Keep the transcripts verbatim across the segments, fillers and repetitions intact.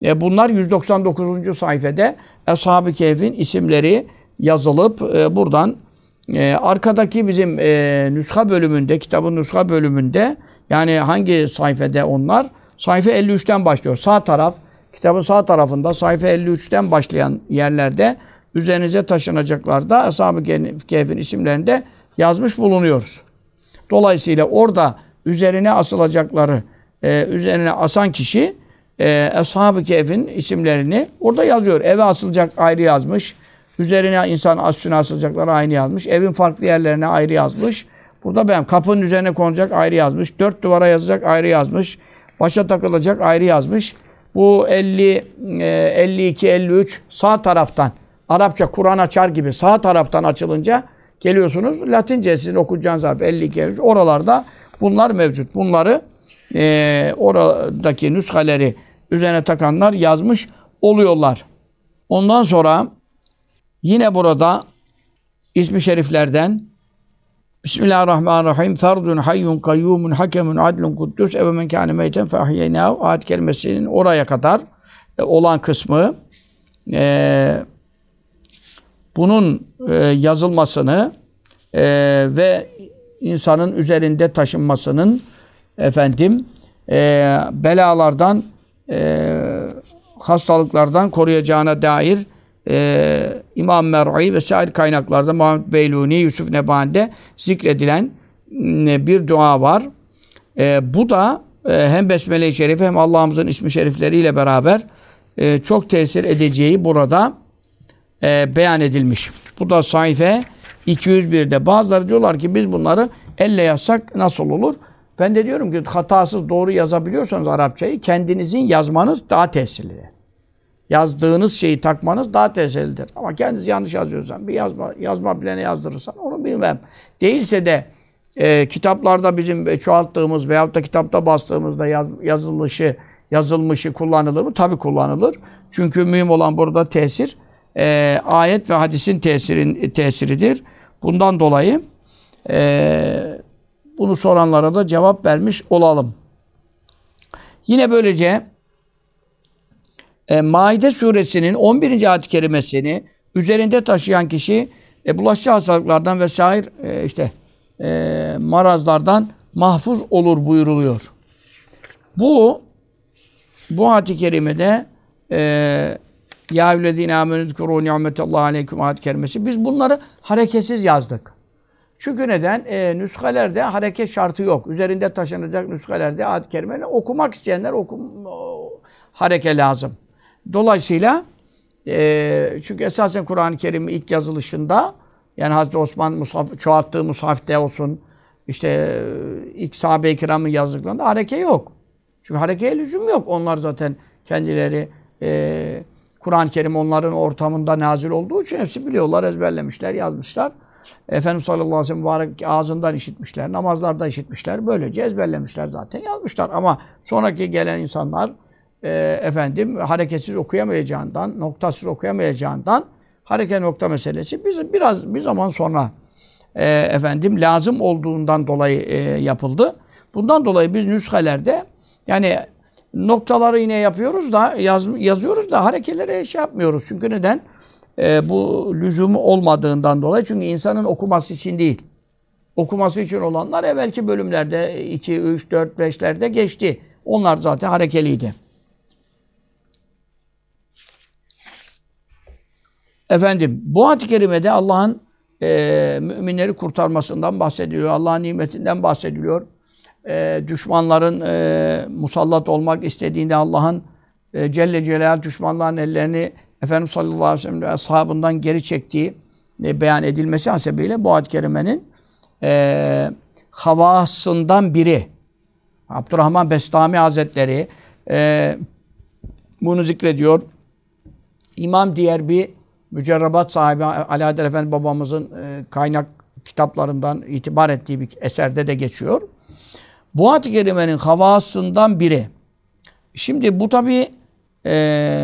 E, bunlar yüz doksan dokuzuncu sayfede Ashab-ı Kehf'in isimleri yazılıp e, buradan e, arkadaki bizim e, nüsha bölümünde, kitabın nüsha bölümünde, yani hangi sayfede onlar? Sayfa elli üçten başlıyor. Sağ taraf, kitabın sağ tarafında sayfa elli üçten başlayan yerlerde üzerinize taşınacaklarda Ashab-ı Kehf'in isimlerinde yazmış bulunuyoruz. Dolayısıyla orada üzerine asılacakları, e, üzerine asan kişi e, Ashab-ı Kehf'in isimlerini orada yazıyor. Eve asılacak ayrı yazmış. Üzerine insan üstüne asılacakları aynı yazmış. Evin farklı yerlerine ayrı yazmış. Burada ben kapının üzerine konacak ayrı yazmış. Dört duvara yazacak ayrı yazmış. Başa takılacak ayrı yazmış. Bu elli, elli iki, elli üç sağ taraftan, Arapça Kur'an açar gibi sağ taraftan açılınca geliyorsunuz. Latince sizin okuyacağınız harf elli iki, elli üç. Oralarda bunlar mevcut. Bunları e, oradaki nüshaleri üzerine takanlar yazmış oluyorlar. Ondan sonra yine burada ismi şeriflerden Bismillahirrahmanirrahim. Ferdun hayyun kayyumun hakemun adlun kuddus eve men kâne meyten fe ahyeynahu ayet kelimesinin oraya kadar e, olan kısmı e, bunun e, yazılmasını e, ve insanın üzerinde taşınmasının efendim e, belalardan e, hastalıklardan koruyacağına dair Ee, İmam Mer'i ve sair kaynaklarda Muhammed Beyluni, Yusuf Nebani'de zikredilen e, bir dua var. E, bu da e, hem Besmele-i Şerife hem Allah'ımızın ismi şerifleriyle beraber e, çok tesir edeceği burada e, beyan edilmiş. Bu da sayfa iki yüz birde. Bazıları diyorlar ki biz bunları elle yazsak nasıl olur? Ben de diyorum ki hatasız doğru yazabiliyorsanız Arapçayı kendinizin yazmanız daha tesirli. Yazdığınız şeyi takmanız daha tesirlidir. Ama kendiniz yanlış yazıyorsan, bir yazma, yazma bilene yazdırırsan onu bilmem. Değilse de e, kitaplarda bizim çoğalttığımız veyahut da kitapta bastığımızda yaz, yazılışı, yazılmışı kullanılır mı? Tabii kullanılır. Çünkü mühim olan burada tesir, e, ayet ve hadisin tesirin, tesiridir. Bundan dolayı e, bunu soranlara da cevap vermiş olalım. Yine böylece E, Maide suresinin on birinci ayet-i kerimesini üzerinde taşıyan kişi e, bulaşıcı hastalıklardan vesaire e, işte e, marazlardan mahfuz olur buyuruluyor. Bu bu ayet-i kerimede ya eyyühellezîne âmenû zkurû ni'metallâhi aleyküm ayet-i kerimesi, biz bunları hareketsiz yazdık. Çünkü neden? E, nüshelerde hareket şartı yok. Üzerinde taşınacak nüshelerde ayet-i kerimeleri okumak isteyenler okum, o, hareke lazım. Dolayısıyla e, çünkü esasen Kur'an-ı Kerim ilk yazılışında yani Hazreti Osman mushaf, çoğalttığı mushafte olsun işte ilk sahabe-i kiramın yazdıklarında hareke yok. Çünkü harekeye lüzum yok. Onlar zaten kendileri e, Kur'an-ı Kerim onların ortamında nazil olduğu için hepsi biliyorlar, ezberlemişler, yazmışlar. Efendimiz sallallahu aleyhi ve sellem mübarek ağzından işitmişler, namazlarda işitmişler. Böylece ezberlemişler zaten, yazmışlar. Ama sonraki gelen insanlar e, efendim hareketsiz okuyamayacağından, noktasız okuyamayacağından hareket nokta meselesi biz biraz bir zaman sonra e, efendim lazım olduğundan dolayı e, yapıldı. Bundan dolayı biz nüshelerde yani noktaları yine yapıyoruz da yaz, yazıyoruz da harekeleri şey yapmıyoruz. Çünkü neden? E, bu lüzumu olmadığından dolayı. Çünkü insanın okuması için değil. Okuması için olanlar evvelki bölümlerde iki, üç, dört, beşlerde geçti. Onlar zaten harekeliydi. Efendim bu ayet-i kerimede Allah'ın e, müminleri kurtarmasından bahsediliyor. Allah'ın nimetinden bahsediliyor. E, düşmanların e, musallat olmak istediğinde Allah'ın e, Celle Celal düşmanların ellerini Efendimiz sallallahu aleyhi ve sellem ve ashabından geri çektiği e, beyan edilmesi hasebiyle bu ayet-i kerimenin e, havasından biri. Abdurrahman Bestami Hazretleri e, bunu zikrediyor. İmam diğer bir mücerrebat sahibi Ali Haydar Efendi babamızın e, kaynak kitaplarından itibar ettiği bir eserde de geçiyor. Bu ayet-i kerimenin havasından biri. Şimdi bu tabi e,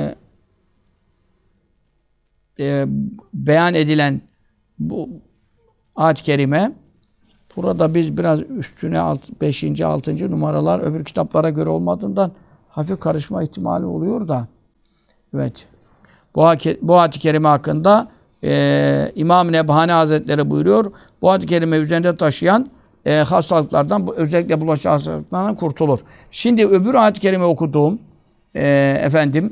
e, beyan edilen bu ayet-i kerime burada biz biraz üstüne beşinci altıncı numaralar öbür kitaplara göre olmadığından hafif karışma ihtimali oluyor da Evet. Bu, bu ayet-i kerime hakkında e, İmam-ı Nebhani Hazretleri buyuruyor. Bu ayet-i kerime üzerinde taşıyan e, hastalıklardan, özellikle bulaşıcı hastalıklardan kurtulur. Şimdi öbür ayet-i kerime okuduğum e, efendim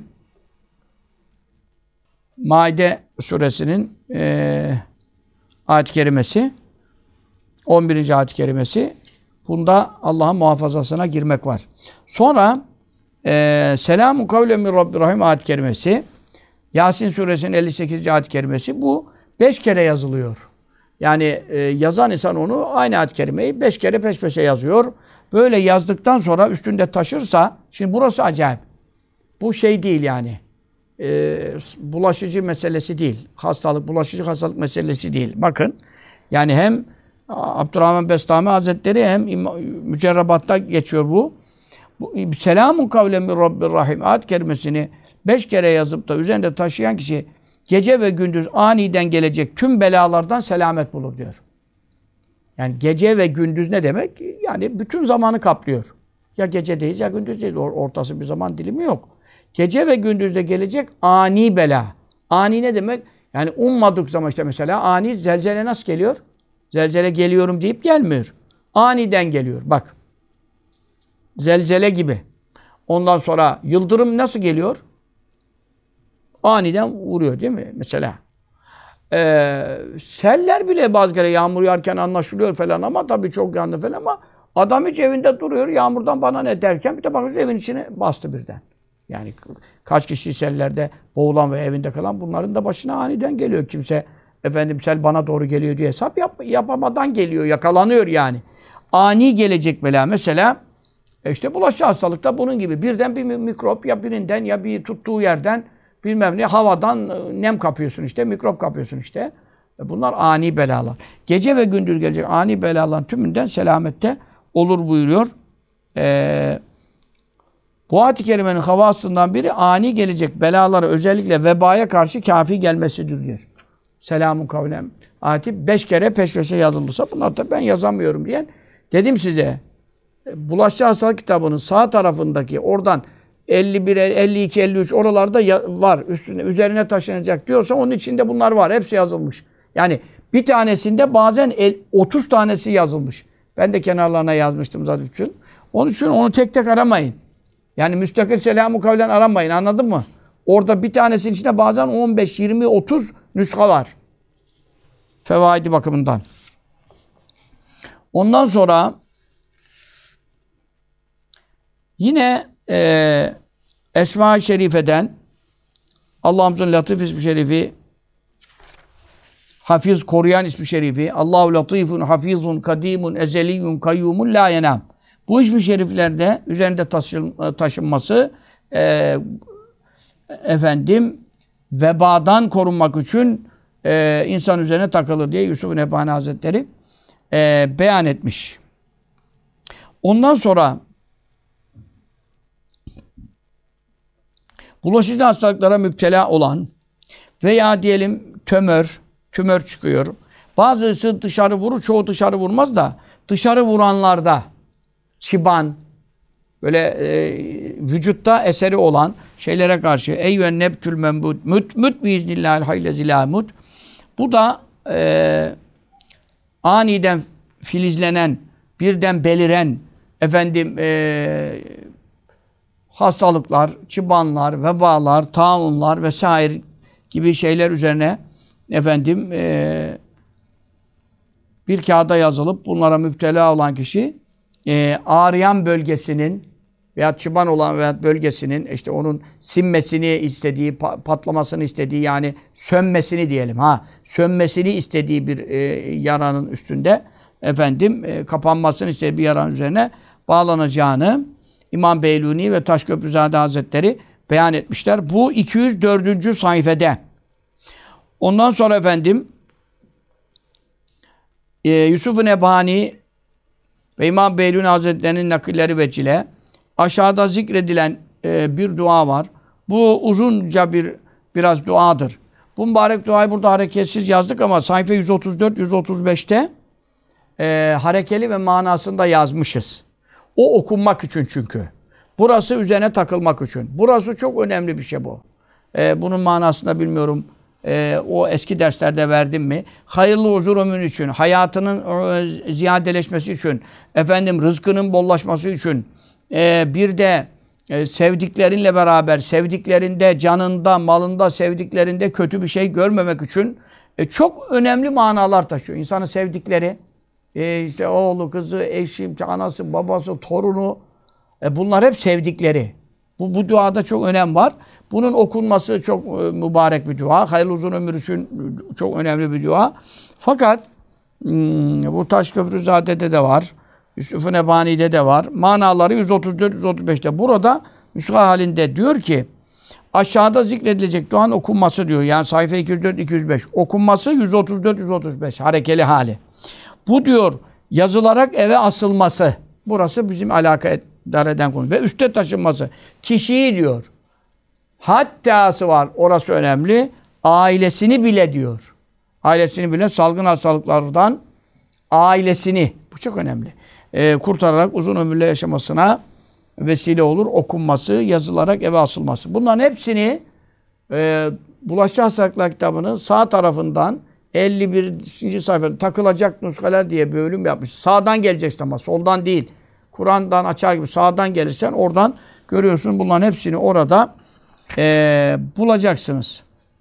Maide suresinin e, ayet-i kerimesi, on birinci ayet-i kerimesi. Bunda Allah'ın muhafazasına girmek var. Sonra e, Selamun kavlen min Rabbir Rahim ayet-i kerimesi, Yasin suresinin elli sekizinci ayet-i kerimesi. Bu beş kere yazılıyor. Yani e, yazan insan onu aynı ayet-i kerimeyi beş kere peş peşe yazıyor. Böyle yazdıktan sonra üstünde taşırsa, şimdi burası acayip. Bu şey değil yani. E, bulaşıcı meselesi değil. Hastalık, bulaşıcı hastalık meselesi değil. Bakın, yani hem Abdurrahman Bestami Hazretleri hem Mücerrebat'ta geçiyor bu. bu Selamun kavlen min Rabbir Rahim ayet kerimesini beş kere yazıp da üzerinde taşıyan kişi gece ve gündüz aniden gelecek tüm belalardan selamet bulur diyor. Yani gece ve gündüz ne demek? Yani bütün zamanı kaplıyor. Ya gecedeyiz ya gündüzdeyiz. Ortası bir zaman dilimi yok. Gece ve gündüzde gelecek ani bela. Ani ne demek? Yani ummadık zaman, işte mesela ani zelzele nasıl geliyor? Zelzele geliyorum deyip gelmiyor. Aniden geliyor. Bak. Zelzele gibi. Ondan sonra yıldırım nasıl geliyor? Aniden vuruyor değil mi? Mesela. Ee, seller bile bazı kere yağmur yağarken anlaşılıyor falan ama tabii çok yandı falan ama adam hiç evinde duruyor. Yağmurdan bana ne derken bir de bakıyoruz evin içine bastı birden. Yani kaç kişi sellerde boğulan ve evinde kalan, bunların da başına aniden geliyor. Kimse efendim sel bana doğru geliyor diye hesap yap, yapamadan geliyor, yakalanıyor yani. Ani gelecek bela. Mesela işte bulaşıcı hastalıkta bunun gibi. Birden bir mikrop ya birinden ya bir tuttuğu yerden bilmem ne havadan nem kapıyorsun işte, mikrop kapıyorsun işte. Bunlar ani belalar. Gece ve gündüz gelecek ani belaların tümünden selamette olur buyuruyor. Ee, bu ayet-i kerimenin havasından biri ani gelecek belalara, özellikle vebaya karşı kafi gelmesidir diyor. Selamun kavlem. Ayeti beş kere peş peşe yazılırsa, bunlar da ben yazamıyorum diyen. Dedim size, bulaşıcı hastalık kitabının sağ tarafındaki oradan elli bir, elli iki, elli üç oralarda var. Üstüne, üzerine taşınacak diyorsa onun içinde bunlar var. Hepsi yazılmış. Yani bir tanesinde bazen otuz tanesi yazılmış. Ben de kenarlarına yazmıştım zaten bütün. Onun için onu tek tek aramayın. Yani müstakil selamu kavlen aramayın. Anladın mı? Orada bir tanesinin içinde bazen on beş, yirmi, otuz nüsha var. Fevaidi bakımından. Ondan sonra yine e, Esma-i Şerife'den Allah'ımızın Latif ismi şerifi, Hafiz, koruyan ismi şerifi, Allahu latifun, hafizun, kadimun, ezeliyun, kayyumun, la yenam. Bu ismi şeriflerde üzerinde taşın, taşınması e, efendim vebadan korunmak için e, insan üzerine takılır diye Yusuf Nebhani Hazretleri e, beyan etmiş. Ondan sonra bulaşıcı hastalıklara müptela olan veya diyelim tümör, tümör çıkıyor. Bazısı dışarı vurur, çoğu dışarı vurmaz da dışarı vuranlarda çıban, böyle e, vücutta eseri olan şeylere karşı eyyühen nebtül membut müt müt biiznillahil hayle zilamut. Bu da e, aniden filizlenen, birden beliren efendim e, hastalıklar, çıbanlar, vebalar, taunlar vesaire gibi şeyler üzerine efendim e, bir kağıda yazılıp bunlara müptela olan kişi e, ağrıyan bölgesinin veya çıban olan veya bölgesinin işte onun sinmesini istediği, patlamasını istediği, yani sönmesini diyelim ha, sönmesini istediği bir e, yaranın üstünde efendim e, kapanmasını istediği bir yaranın üzerine bağlanacağını İmam Beyluni ve Taşköprüzade Hazretleri beyan etmişler. Bu iki yüz dördüncü sayfede. Ondan sonra efendim e, Yusuf-u Nebhani ve İmam Beyluni Hazretleri'nin nakilleri vecile aşağıda zikredilen e, bir dua var. Bu uzunca bir biraz duadır. Bu mübarek duayı burada hareketsiz yazdık ama sayfa yüz otuz dört yüz otuz beşte e, harekeli ve manasında yazmışız. O okunmak için çünkü. Burası üzerine takılmak için. Burası çok önemli bir şey bu. E, bunun manasını bilmiyorum. E, o eski derslerde verdim mi? Hayırlı huzur ömrün için, hayatının e, ziyadeleşmesi için, efendim rızkının bollaşması için, e, bir de e, sevdiklerinle beraber, sevdiklerinde, canında, malında, sevdiklerinde kötü bir şey görmemek için e, çok önemli manalar taşıyor. İnsanın sevdikleri, e, işte oğlu, kızı, eşi, anası, babası, torunu, e, bunlar hep sevdikleri. Bu, bu duada çok önem var. Bunun okunması çok e, mübarek bir dua. Hayırlı uzun ömür için çok önemli bir dua. Fakat hmm, bu Taşköprüzade'de de var. Yusuf-u Nebani'de de var. Manaları yüz otuz dört yüz otuz beşte. Burada nüsha halinde diyor ki aşağıda zikredilecek duanın okunması diyor. Yani sayfa iki yüz dört iki yüz beş. Okunması yüz otuz dört yüz otuz beş. Harekeli hali. Bu diyor yazılarak eve asılması. Burası bizim alaka dar eden konu. Ve üste taşınması. Kişiyi diyor. Hattası var. Orası önemli. Ailesini bile diyor. Ailesini bile salgın hastalıklardan ailesini. Bu çok önemli. Ee, kurtararak uzun ömürle yaşamasına vesile olur. Okunması, yazılarak eve asılması. Bunların hepsini e, Bulaşıcı Hastalıklar kitabının sağ tarafından elli birinci sayfada takılacak nuskalar diye bir bölüm yapmış. Sağdan geleceksin ama soldan değil. Kur'an'dan açar gibi sağdan gelirsen oradan görüyorsun. Bunların hepsini orada e, bulacaksınız.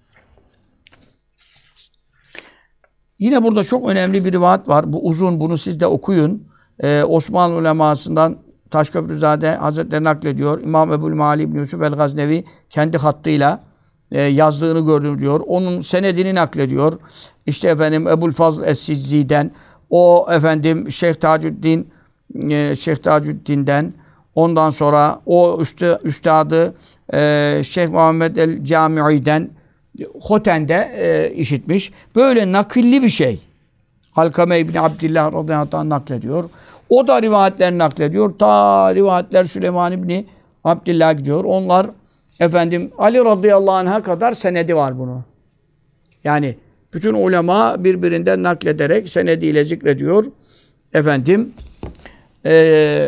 Yine burada çok önemli bir rivayet var. Bu uzun. Bunu siz de okuyun. Ee, Osmanlı ulemasından Taşköprüzade Hazretleri naklediyor. İmam Ebu'l-Mali İbn Yusuf el-Gaznevi kendi hattıyla e, yazdığını gördüm diyor. Onun senedini naklediyor. İşte efendim Ebu'l-Fazl Es-Sizzi'den, o efendim Şeyh Tacuddin e, Şeyh Tacuddin'den, ondan sonra o üstü, üstadı e, Şeyh Muhammed el-Camii'den Hoten'de e, işitmiş. Böyle nakilli bir şey. Halkame İbni Abdillah radıyallahu anh naklediyor. O da rivayetlerini naklediyor. Ta rivayetler Süleyman İbni Abdillah gidiyor. Onlar efendim Ali radıyallahu anh'a kadar senedi var bunu. Yani bütün ulema birbirinden naklederek senediyle zikrediyor. Efendim e,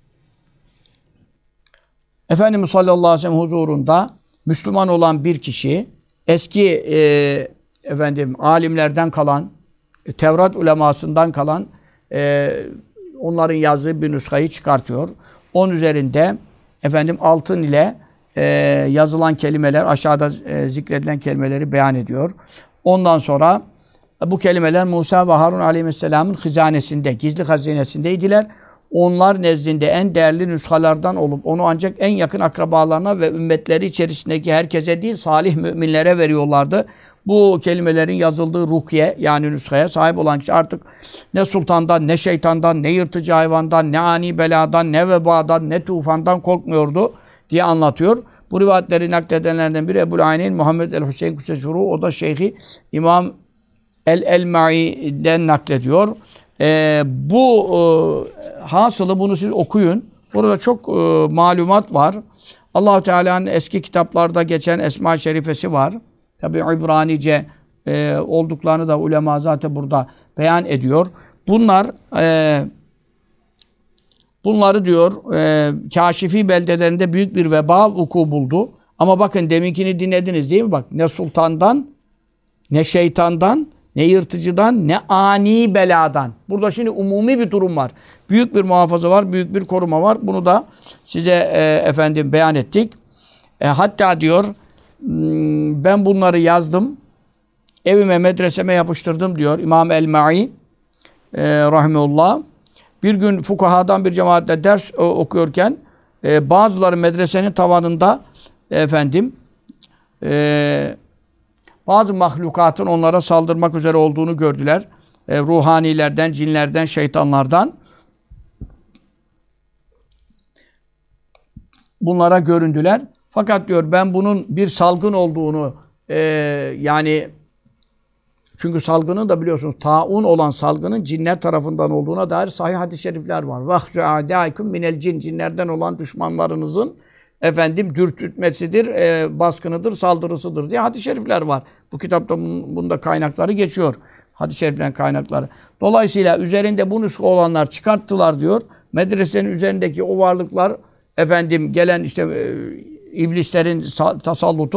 Efendimiz sallallahu aleyhi ve sellem huzurunda Müslüman olan bir kişi eski e, efendim alimlerden kalan, Tevrat ulemasından kalan e, onların yazdığı bir nüshayı çıkartıyor. Onun üzerinde efendim altın ile e, yazılan kelimeler, aşağıda e, zikredilen kelimeleri beyan ediyor. Ondan sonra bu kelimeler Musa ve Harun aleyhisselamın hizanesinde, gizli hazinesindeydiler. Onlar nezdinde en değerli nüshalardan olup onu ancak en yakın akrabalarına ve ümmetleri içerisindeki herkese değil, salih müminlere veriyorlardı. Bu kelimelerin yazıldığı rukiye, yani nüshaya sahip olan kişi artık ne sultandan, ne şeytandan, ne yırtıcı hayvandan, ne ani beladan, ne vebadan, ne tufandan korkmuyordu diye anlatıyor. Bu rivayetleri nakledenlerden biri Ebu'l-Ayneyn Muhammed el-Hüseyin Kuseşuru, o da Şeyhi İmam el-Elmai'den naklediyor. Ee, bu e, hasılı bunu siz okuyun. Burada çok e, malumat var. Allah-u Teala'nın eski kitaplarda geçen Esma-i Şerifesi var. Tabi İbranice e, olduklarını da ulema zaten burada beyan ediyor. Bunlar e, bunları diyor e, Kaşifi beldelerinde büyük bir veba vuku buldu. Ama bakın deminkini dinlediniz değil mi? Bak ne sultandan, ne şeytandan, ne yırtıcıdan, ne ani beladan. Burada şimdi umumi bir durum var. Büyük bir muhafaza var, büyük bir koruma var. Bunu da size e, efendim beyan ettik. E, hatta diyor ben bunları yazdım, evime, medreseme yapıştırdım diyor İmam el-Ma'i e, rahimehullah. Bir gün fukahadan bir cemaatle ders o, okuyorken e, bazıları medresenin tavanında efendim e, bazı mahlukatın onlara saldırmak üzere olduğunu gördüler. E, ruhanilerden, cinlerden, şeytanlardan. Bunlara göründüler. Fakat diyor ben bunun bir salgın olduğunu e, yani çünkü salgının da biliyorsunuz taun olan salgının cinler tarafından olduğuna dair sahih hadis-i şerifler var. Vahzu a'daikum minel cin, cinlerden olan düşmanlarınızın efendim dürtütmesidir, e, baskınıdır, saldırısıdır diye hadis-i şerifler var. Bu kitapta bunun, bunda kaynakları geçiyor. Hadis-i şeriflerin kaynakları. Dolayısıyla üzerinde bu nüsha olanlar çıkarttılar diyor. Medresenin üzerindeki o varlıklar efendim gelen işte e, iblislerin tasallutu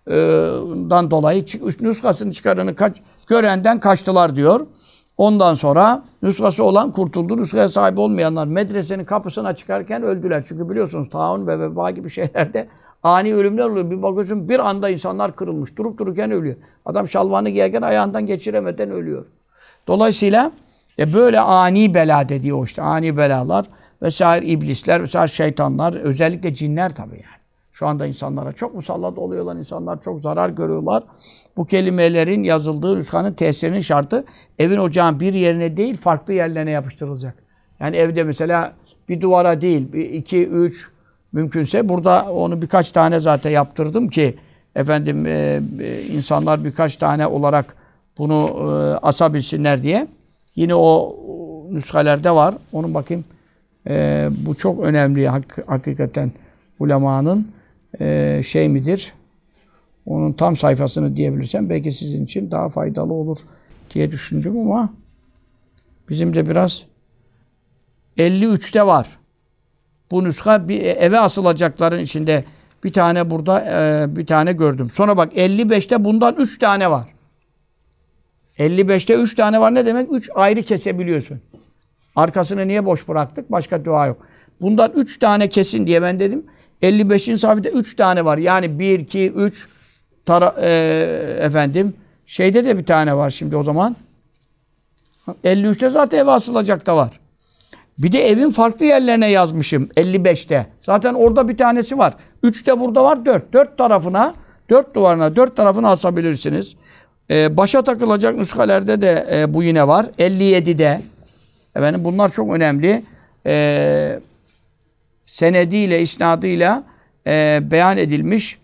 dan dolayı nüshasını çıkaranı kaç, görenden kaçtılar diyor. Ondan sonra nüshası olan kurtuldu. Nüshaya sahip olmayanlar medresenin kapısına çıkarken öldüler. Çünkü biliyorsunuz taun ve veba gibi şeylerde ani ölümler oluyor. Bir bakıyorsun bir anda insanlar kırılmış. Durup dururken ölüyor. Adam şalvarını giyerken ayağından geçiremeden ölüyor. Dolayısıyla e böyle ani bela dediği o işte. Ani belalar vesaire iblisler vesaire şeytanlar özellikle cinler tabii yani. Şu anda insanlara çok musallat oluyorlar. İnsanlar çok zarar görüyorlar. Bu kelimelerin yazıldığı nüshanın tesirinin şartı evin ocağın bir yerine değil farklı yerlerine yapıştırılacak. Yani evde mesela bir duvara değil, bir, iki, üç mümkünse burada onu birkaç tane zaten yaptırdım ki efendim e, e, insanlar birkaç tane olarak bunu e, asabilsinler diye. Yine o, o nüshalerde var. Onun bakayım. E, bu çok önemli hak, hakikaten ulemanın e, şey midir? Onun tam sayfasını diyebilirsem belki sizin için daha faydalı olur diye düşündüm ama bizim de biraz elli üçte var. Bu nüsha bir eve asılacakların içinde bir tane burada e, bir tane gördüm. Sonra bak elli beşte bundan üç tane var. elli beşte üç tane var ne demek? üç ayrı kesebiliyorsun. Arkasını niye boş bıraktık? Başka dua yok. Bundan üç tane kesin diye ben dedim. elli beşinci sayfada üç tane var. Yani bir, iki, üç tara e, efendim şeyde de bir tane var şimdi o zaman. elli üçte zaten eve asılacak da var. Bir de evin farklı yerlerine yazmışım elli beşte. Zaten orada bir tanesi var. üçte burada var dört. dört tarafına, dört duvarına, dört tarafına asabilirsiniz. Ee, başa takılacak nüshalerde de e, bu yine var. elli yedide. Efendim bunlar çok önemli. Ee, senediyle, isnadıyla e, beyan edilmiş.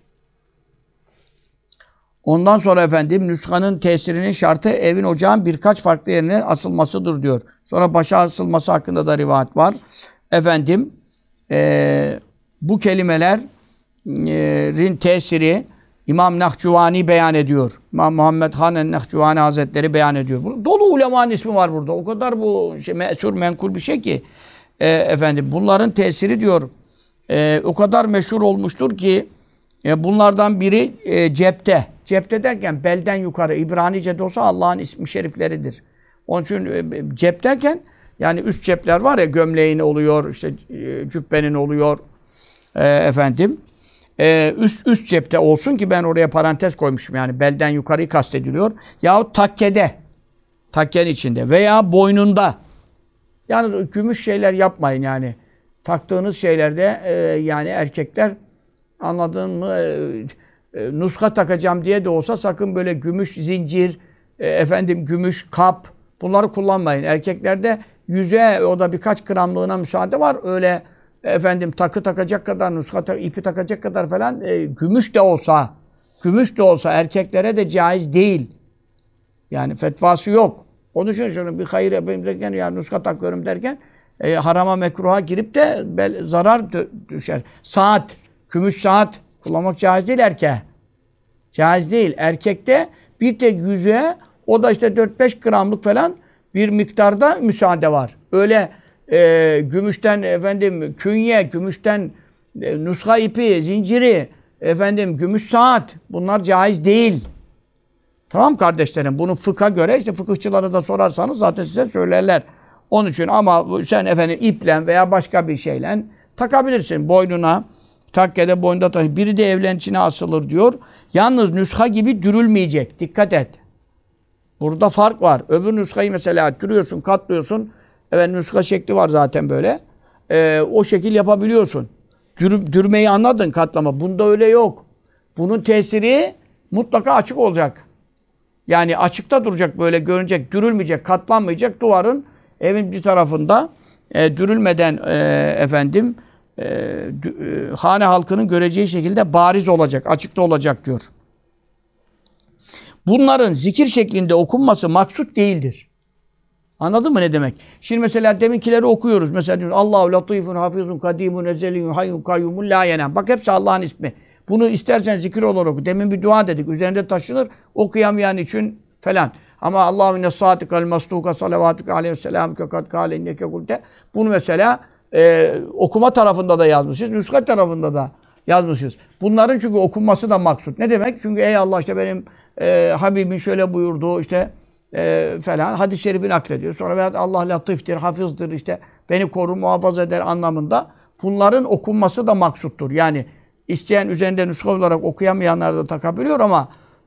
Ondan sonra efendim nüshanın tesirinin şartı evin ocağın birkaç farklı yerine asılmasıdır diyor. Sonra başa asılması hakkında da rivayet var. Efendim e, bu kelimelerin tesiri İmam Nahçıvani beyan ediyor. İmam Muhammed Han Nahçıvani Hazretleri beyan ediyor. Dolu ulemanın ismi var burada. O kadar bu şey, meşhur menkul bir şey ki e, efendim bunların tesiri diyor. E, o kadar meşhur olmuştur ki e, bunlardan biri e, cepte. Cepte derken belden yukarı. İbranice'de olsa Allah'ın ismi şerifleridir. Onun için e, cep derken yani üst cepler var ya gömleğin oluyor, işte e, cübbenin oluyor. E, efendim. E, üst üst cepte olsun ki ben oraya parantez koymuşum. Yani belden yukarıyı kastediliyor. Yahut takkede. Takkenin içinde. Veya boynunda. Yani gümüş şeyler yapmayın yani. Taktığınız şeylerde e, yani erkekler anladın mı? E, e, nuska takacağım diye de olsa sakın böyle gümüş zincir, e, efendim gümüş kap bunları kullanmayın. Erkeklerde yüze o da birkaç gramlığına müsaade var. Öyle efendim takı takacak kadar, nuska ta ipi takacak kadar falan e, gümüş de olsa, gümüş de olsa erkeklere de caiz değil. Yani fetvası yok. Onun için şunu bir hayır yapayım derken ya nuska takıyorum derken e, harama mekruha girip de bel, zarar düşer. Saat, gümüş saat kullanmak caiz değil erkeğe. Caiz değil. Erkekte bir tek yüzüğe o da işte dört beş gramlık falan bir miktarda müsaade var. Öyle e, gümüşten efendim künye, gümüşten e, nuska ipi, zinciri, efendim gümüş saat bunlar caiz değil. Tamam kardeşlerim? Bunu fıkha göre işte fıkıhçılara da sorarsanız zaten size söylerler. Onun için ama sen efendim iple veya başka bir şeyle takabilirsin boynuna. Takkede boynunda taşı. Biri de evlerin içine asılır diyor. Yalnız nüsha gibi dürülmeyecek. Dikkat et. Burada fark var. Öbür nüshayı mesela dürüyorsun, katlıyorsun. Evet nüsha şekli var zaten böyle. Ee, o şekil yapabiliyorsun. Dür, dürmeyi anladın katlama. Bunda öyle yok. Bunun tesiri mutlaka açık olacak. Yani açıkta duracak böyle görünecek. Dürülmeyecek, katlanmayacak. Duvarın evin bir tarafında e, dürülmeden e, efendim e, e, hane halkının göreceği şekilde bariz olacak, açıkta olacak diyor. Bunların zikir şeklinde okunması maksut değildir. Anladın mı ne demek? Şimdi mesela deminkileri okuyoruz. Mesela diyoruz Allahu latifun hafizun kadimun ezeliyyun hayyun kayyumun la yenem. Bak hepsi Allah'ın ismi. Bunu istersen zikir olarak oku. Demin bir dua dedik. Üzerinde taşınır. Okuyamayan için falan. Ama Allahu inne sadıkal masduka salavatuke aleyhi ve selamuke kad kâle inneke kulte. Bunu mesela e, okuma tarafında da yazmışız. Nüskat tarafında da yazmışız. Bunların çünkü okunması da maksut. Ne demek? Çünkü ey Allah işte benim e, Habibim şöyle buyurdu işte e, falan hadis-i şerifi naklediyor. Sonra veya Allah latiftir, hafızdır işte beni korur, muhafaza eder anlamında. Bunların okunması da maksuttur. Yani isteyen üzerinde nüsha olarak okuyamayanlar da takabiliyor ama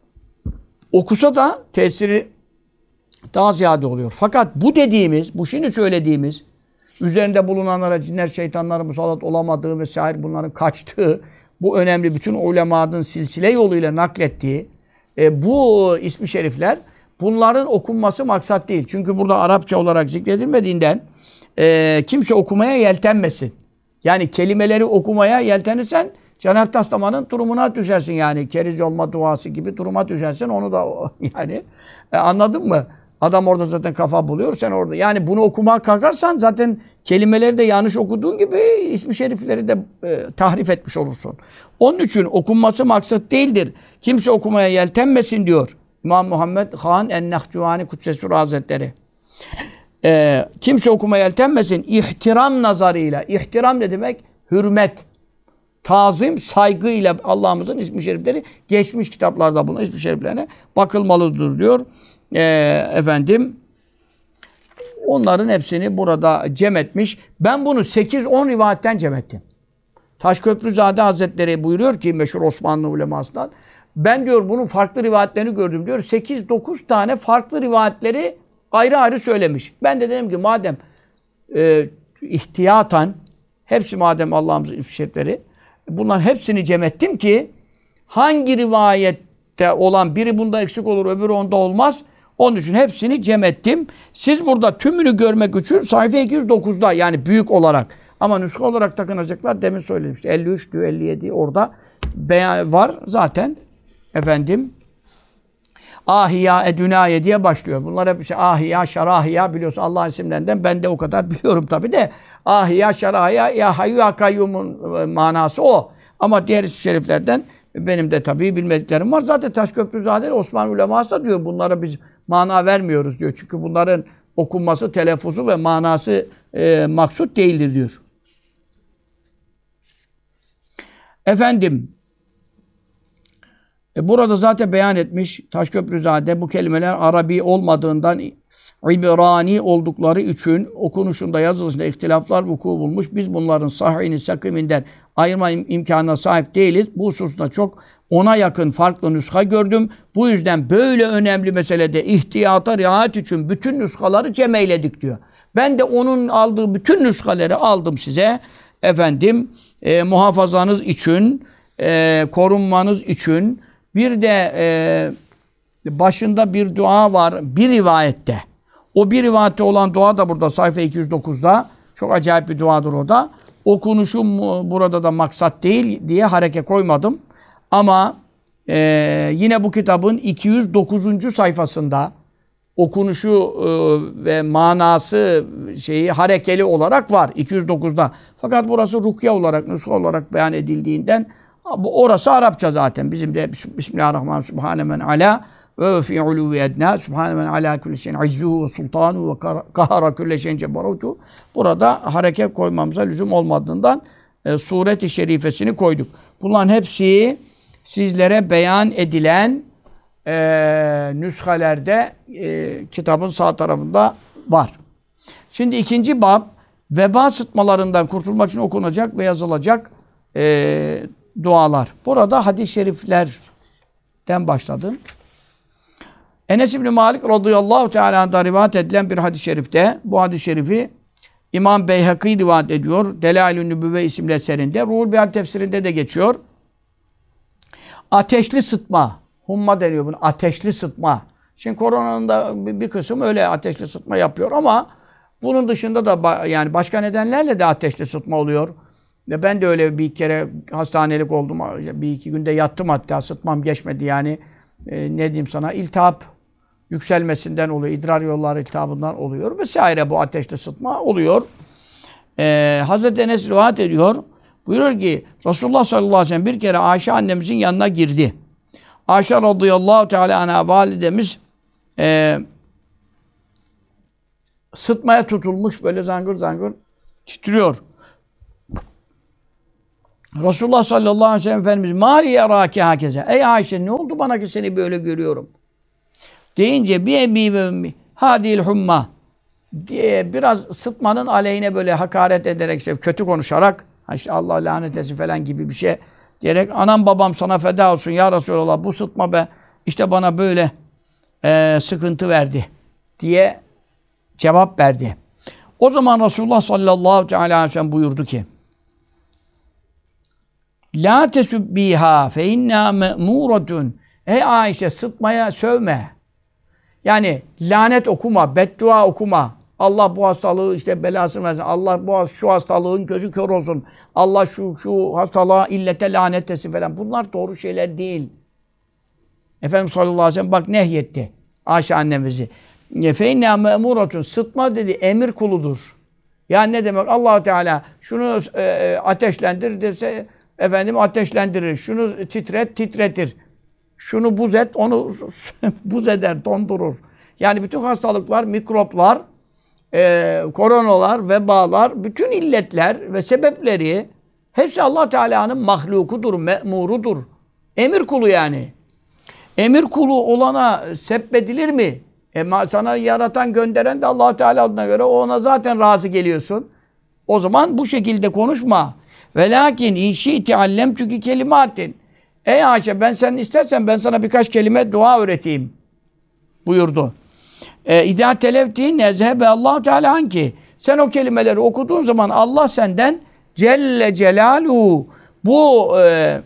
okusa da tesiri daha ziyade oluyor. Fakat bu dediğimiz, bu şimdi söylediğimiz, üzerinde bulunanlara cinler, şeytanların musallat olamadığı vesaire bunların kaçtığı, bu önemli bütün ulemanın silsile yoluyla naklettiği e, bu ismi şerifler, bunların okunması maksat değil. Çünkü burada Arapça olarak zikredilmediğinden e, kimse okumaya yeltenmesin. Yani kelimeleri okumaya yeltenirsen Cenab-ı Taslaman'ın durumuna düşersin yani. Keriz olma duası gibi duruma düşersin. Onu da yani e, anladın mı? Adam orada zaten kafa buluyor. Sen orada. Yani bunu okumaya kalkarsan zaten kelimeleri de yanlış okuduğun gibi ismi şerifleri de e, tahrif etmiş olursun. Onun için okunması maksat değildir. Kimse okumaya yeltenmesin diyor İmam Muhammed Han en-Nehcuvani Kudsesur Hazretleri. E, kimse okumaya yeltenmesin. İhtiram nazarıyla. İhtiram ne demek? Hürmet. Tazim, saygıyla Allah'ımızın ismi şerifleri geçmiş kitaplarda bunun ismi şeriflerine bakılmalıdır diyor. Ee, efendim onların hepsini burada cem etmiş. Ben bunu sekiz on rivayetten cem ettim. Taşköprüzade Hazretleri buyuruyor ki meşhur Osmanlı ulemasından ben diyor bunun farklı rivayetlerini gördüm diyor. sekiz dokuz tane farklı rivayetleri ayrı ayrı söylemiş. Ben de dedim ki madem e, ihtiyatan hepsi madem Allah'ımızın ismi şerifleri bunların hepsini cem ettim ki hangi rivayette olan biri bunda eksik olur, öbürü onda olmaz. Onun için hepsini cem ettim. Siz burada tümünü görmek için sayfa iki yüz dokuzda yani büyük olarak ama nüsha olarak takınacaklar demin söyledim. İşte elli üç diyor, elli yedi orada beyan var zaten. Efendim Ahiya edünaye diye başlıyor. Bunlar hep işte ahiya, şarahiya biliyorsun Allah isimlerinden ben de o kadar biliyorum tabi de. Ahiya, şarahiya, ya hayyu ya kayyumun manası o. Ama diğer isim şeriflerden benim de tabii bilmediklerim var. Zaten Taşköprüzade Osmanlı uleması da diyor bunlara biz mana vermiyoruz diyor. Çünkü bunların okunması, telaffuzu ve manası e, maksut değildir diyor. Efendim E burada zaten beyan etmiş Taşköprüzade bu kelimeler Arabi olmadığından İbrani oldukları için okunuşunda yazılışında ihtilaflar vuku bulmuş. Biz bunların sahihini sakiminden ayırma im imkanına sahip değiliz. Bu hususunda çok ona yakın farklı nüsha gördüm. Bu yüzden böyle önemli meselede ihtiyata riayet için bütün nüshaları cem eyledik diyor. Ben de onun aldığı bütün nüshaları aldım size. Efendim e, muhafazanız için, e, korunmanız için. Bir de e, başında bir dua var bir rivayette. O bir rivayette olan dua da burada sayfa iki yüz dokuzda. Çok acayip bir duadır o da. Okunuşum burada da maksat değil diye hareke koymadım. Ama e, yine bu kitabın iki yüz dokuzuncu sayfasında okunuşu e, ve manası şeyi harekeli olarak var iki yüz dokuzda. Fakat burası rukya olarak, nüsha olarak beyan edildiğinden orası Arapça zaten. Bizim de Bismillahirrahmanirrahim. Subhane men ala ve fi uluvi edna. Subhane men ala kulli şeyin izzuhu ve sultanu ve kahara kulli şeyin cebarutu. Burada hareket koymamıza lüzum olmadığından e, suret-i şerifesini koyduk. Bunların hepsi sizlere beyan edilen e, nüshalerde e, kitabın sağ tarafında var. Şimdi ikinci bab veba sıtmalarından kurtulmak için okunacak ve yazılacak e, dualar. Burada hadis-i şeriflerden başladım. Enes İbni Malik radıyallahu teala anh'dan rivayet edilen bir hadis-i şerifte, bu hadis-i şerifi İmam Beyhaki rivayet ediyor. Delail-ü Nübüvve isimli eserinde. Ruhul Beyan tefsirinde de geçiyor. Ateşli sıtma. Humma deniyor bunu. Ateşli sıtma. Şimdi koronanın da bir kısım öyle ateşli sıtma yapıyor ama bunun dışında da yani başka nedenlerle de ateşli sıtma oluyor. Ben de öyle bir kere hastanelik oldum. Bir iki günde yattım hatta. Sıtmam geçmedi yani. E, ne diyeyim sana? İltihap yükselmesinden oluyor. İdrar yolları iltihabından oluyor. Vesaire bu ateşli sıtma oluyor. E, Hazreti Enes rivayet ediyor. Buyuruyor ki Resulullah sallallahu aleyhi ve sellem bir kere Ayşe annemizin yanına girdi. Ayşe radıyallahu teala anha validemiz e, sıtmaya tutulmuş böyle zangır zangır titriyor. Resulullah sallallahu aleyhi ve sellem Efendimiz mâli yarâki hâkeze. Ey Ayşe ne oldu bana ki seni böyle görüyorum? Deyince bir ebi ve ümmi hadil humma diye biraz sıtmanın aleyhine böyle hakaret ederek, işte kötü konuşarak işte Allah lanet etsin falan gibi bir şey diyerek anam babam sana feda olsun ya Resulallah bu sıtma be işte bana böyle e, sıkıntı verdi diye cevap verdi. O zaman Resulullah sallallahu aleyhi ve sellem buyurdu ki La tesubbiha fe inna me'muratun. Ey Ayşe sıtmaya sövme. Yani lanet okuma, beddua okuma. Allah bu hastalığı işte belasını versin. Allah bu şu hastalığın gözü kör olsun. Allah şu şu hastalığa illete lanet etsin falan. Bunlar doğru şeyler değil. Efendimiz sallallahu aleyhi ve sellem bak nehyetti Ayşe annemizi. Fe inna me'muratun. Sıtma dedi emir kuludur. Yani ne demek? Allah Teala şunu e, ateşlendir dese efendim ateşlendirir. Şunu titret titretir. Şunu buz et, onu buz eder, dondurur. Yani bütün hastalıklar, mikroplar, e, koronalar, vebalar, bütün illetler ve sebepleri hepsi Allah Teala'nın mahlukudur, me'murudur. Emir kulu yani. Emir kulu olana sebbedilir mi? E, sana yaratan, gönderen de Allah Teala adına göre ona zaten razı geliyorsun. O zaman bu şekilde konuşma. Velakin inşi'ti allemtüki kelimatin. Ey Ayşe ben sen istersen ben sana birkaç kelime dua öğreteyim buyurdu. İzâ televtîn nezhebe Allah Teala anki. Sen o kelimeleri okuduğun zaman Allah senden Celle Celaluhu bu e,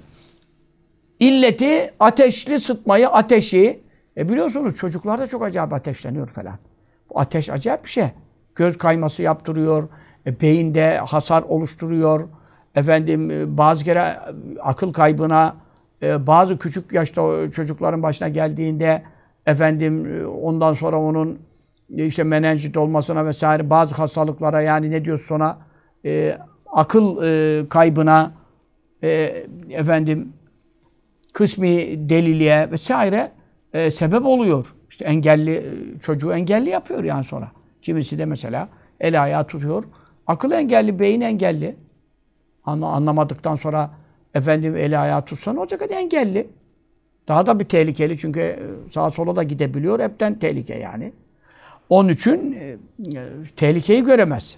illeti, ateşli sıtmayı, ateşi e biliyorsunuz çocuklar da çok acayip ateşleniyor falan. Bu ateş acayip bir şey. Göz kayması yaptırıyor, e, beyinde hasar oluşturuyor. Efendim bazı kere akıl kaybına, bazı küçük yaşta çocukların başına geldiğinde efendim ondan sonra onun işte menenjit olmasına vesaire bazı hastalıklara yani ne diyorsun ona e, akıl e, kaybına e, efendim kısmi deliliğe vesaire e, sebep oluyor. İşte engelli çocuğu engelli yapıyor yani sonra. Kimisi de mesela el ayağı tutuyor. Akıl engelli, beyin engelli. Anlamadıktan sonra efendim eli ayağı tutsan olacak hadi engelli. Daha da bir tehlikeli çünkü sağa sola da gidebiliyor. Hepten tehlike yani. Onun için e, tehlikeyi göremez.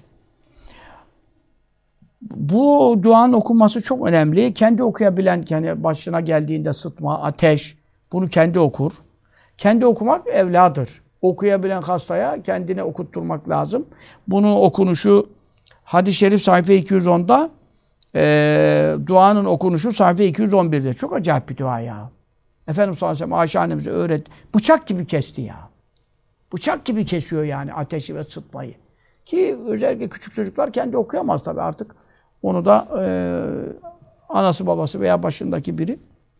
Bu duanın okunması çok önemli. Kendi okuyabilen, yani başına geldiğinde sıtma, ateş, bunu kendi okur. Kendi okumak evladır. Okuyabilen hastaya kendine okutturmak lazım. Bunun okunuşu hadis-i şerif sayfa iki yüz onda Ee, duanın okunuşu sayfa iki yüz on birde. Çok acayip bir dua ya. Efendimiz sallallahu aleyhi ve sellem Ayşe annemize öğret. Bıçak gibi kesti ya. Bıçak gibi kesiyor yani ateşi ve sıtmayı. Ki özellikle küçük çocuklar kendi okuyamaz tabii artık. Onu da e, anası babası veya başındaki biri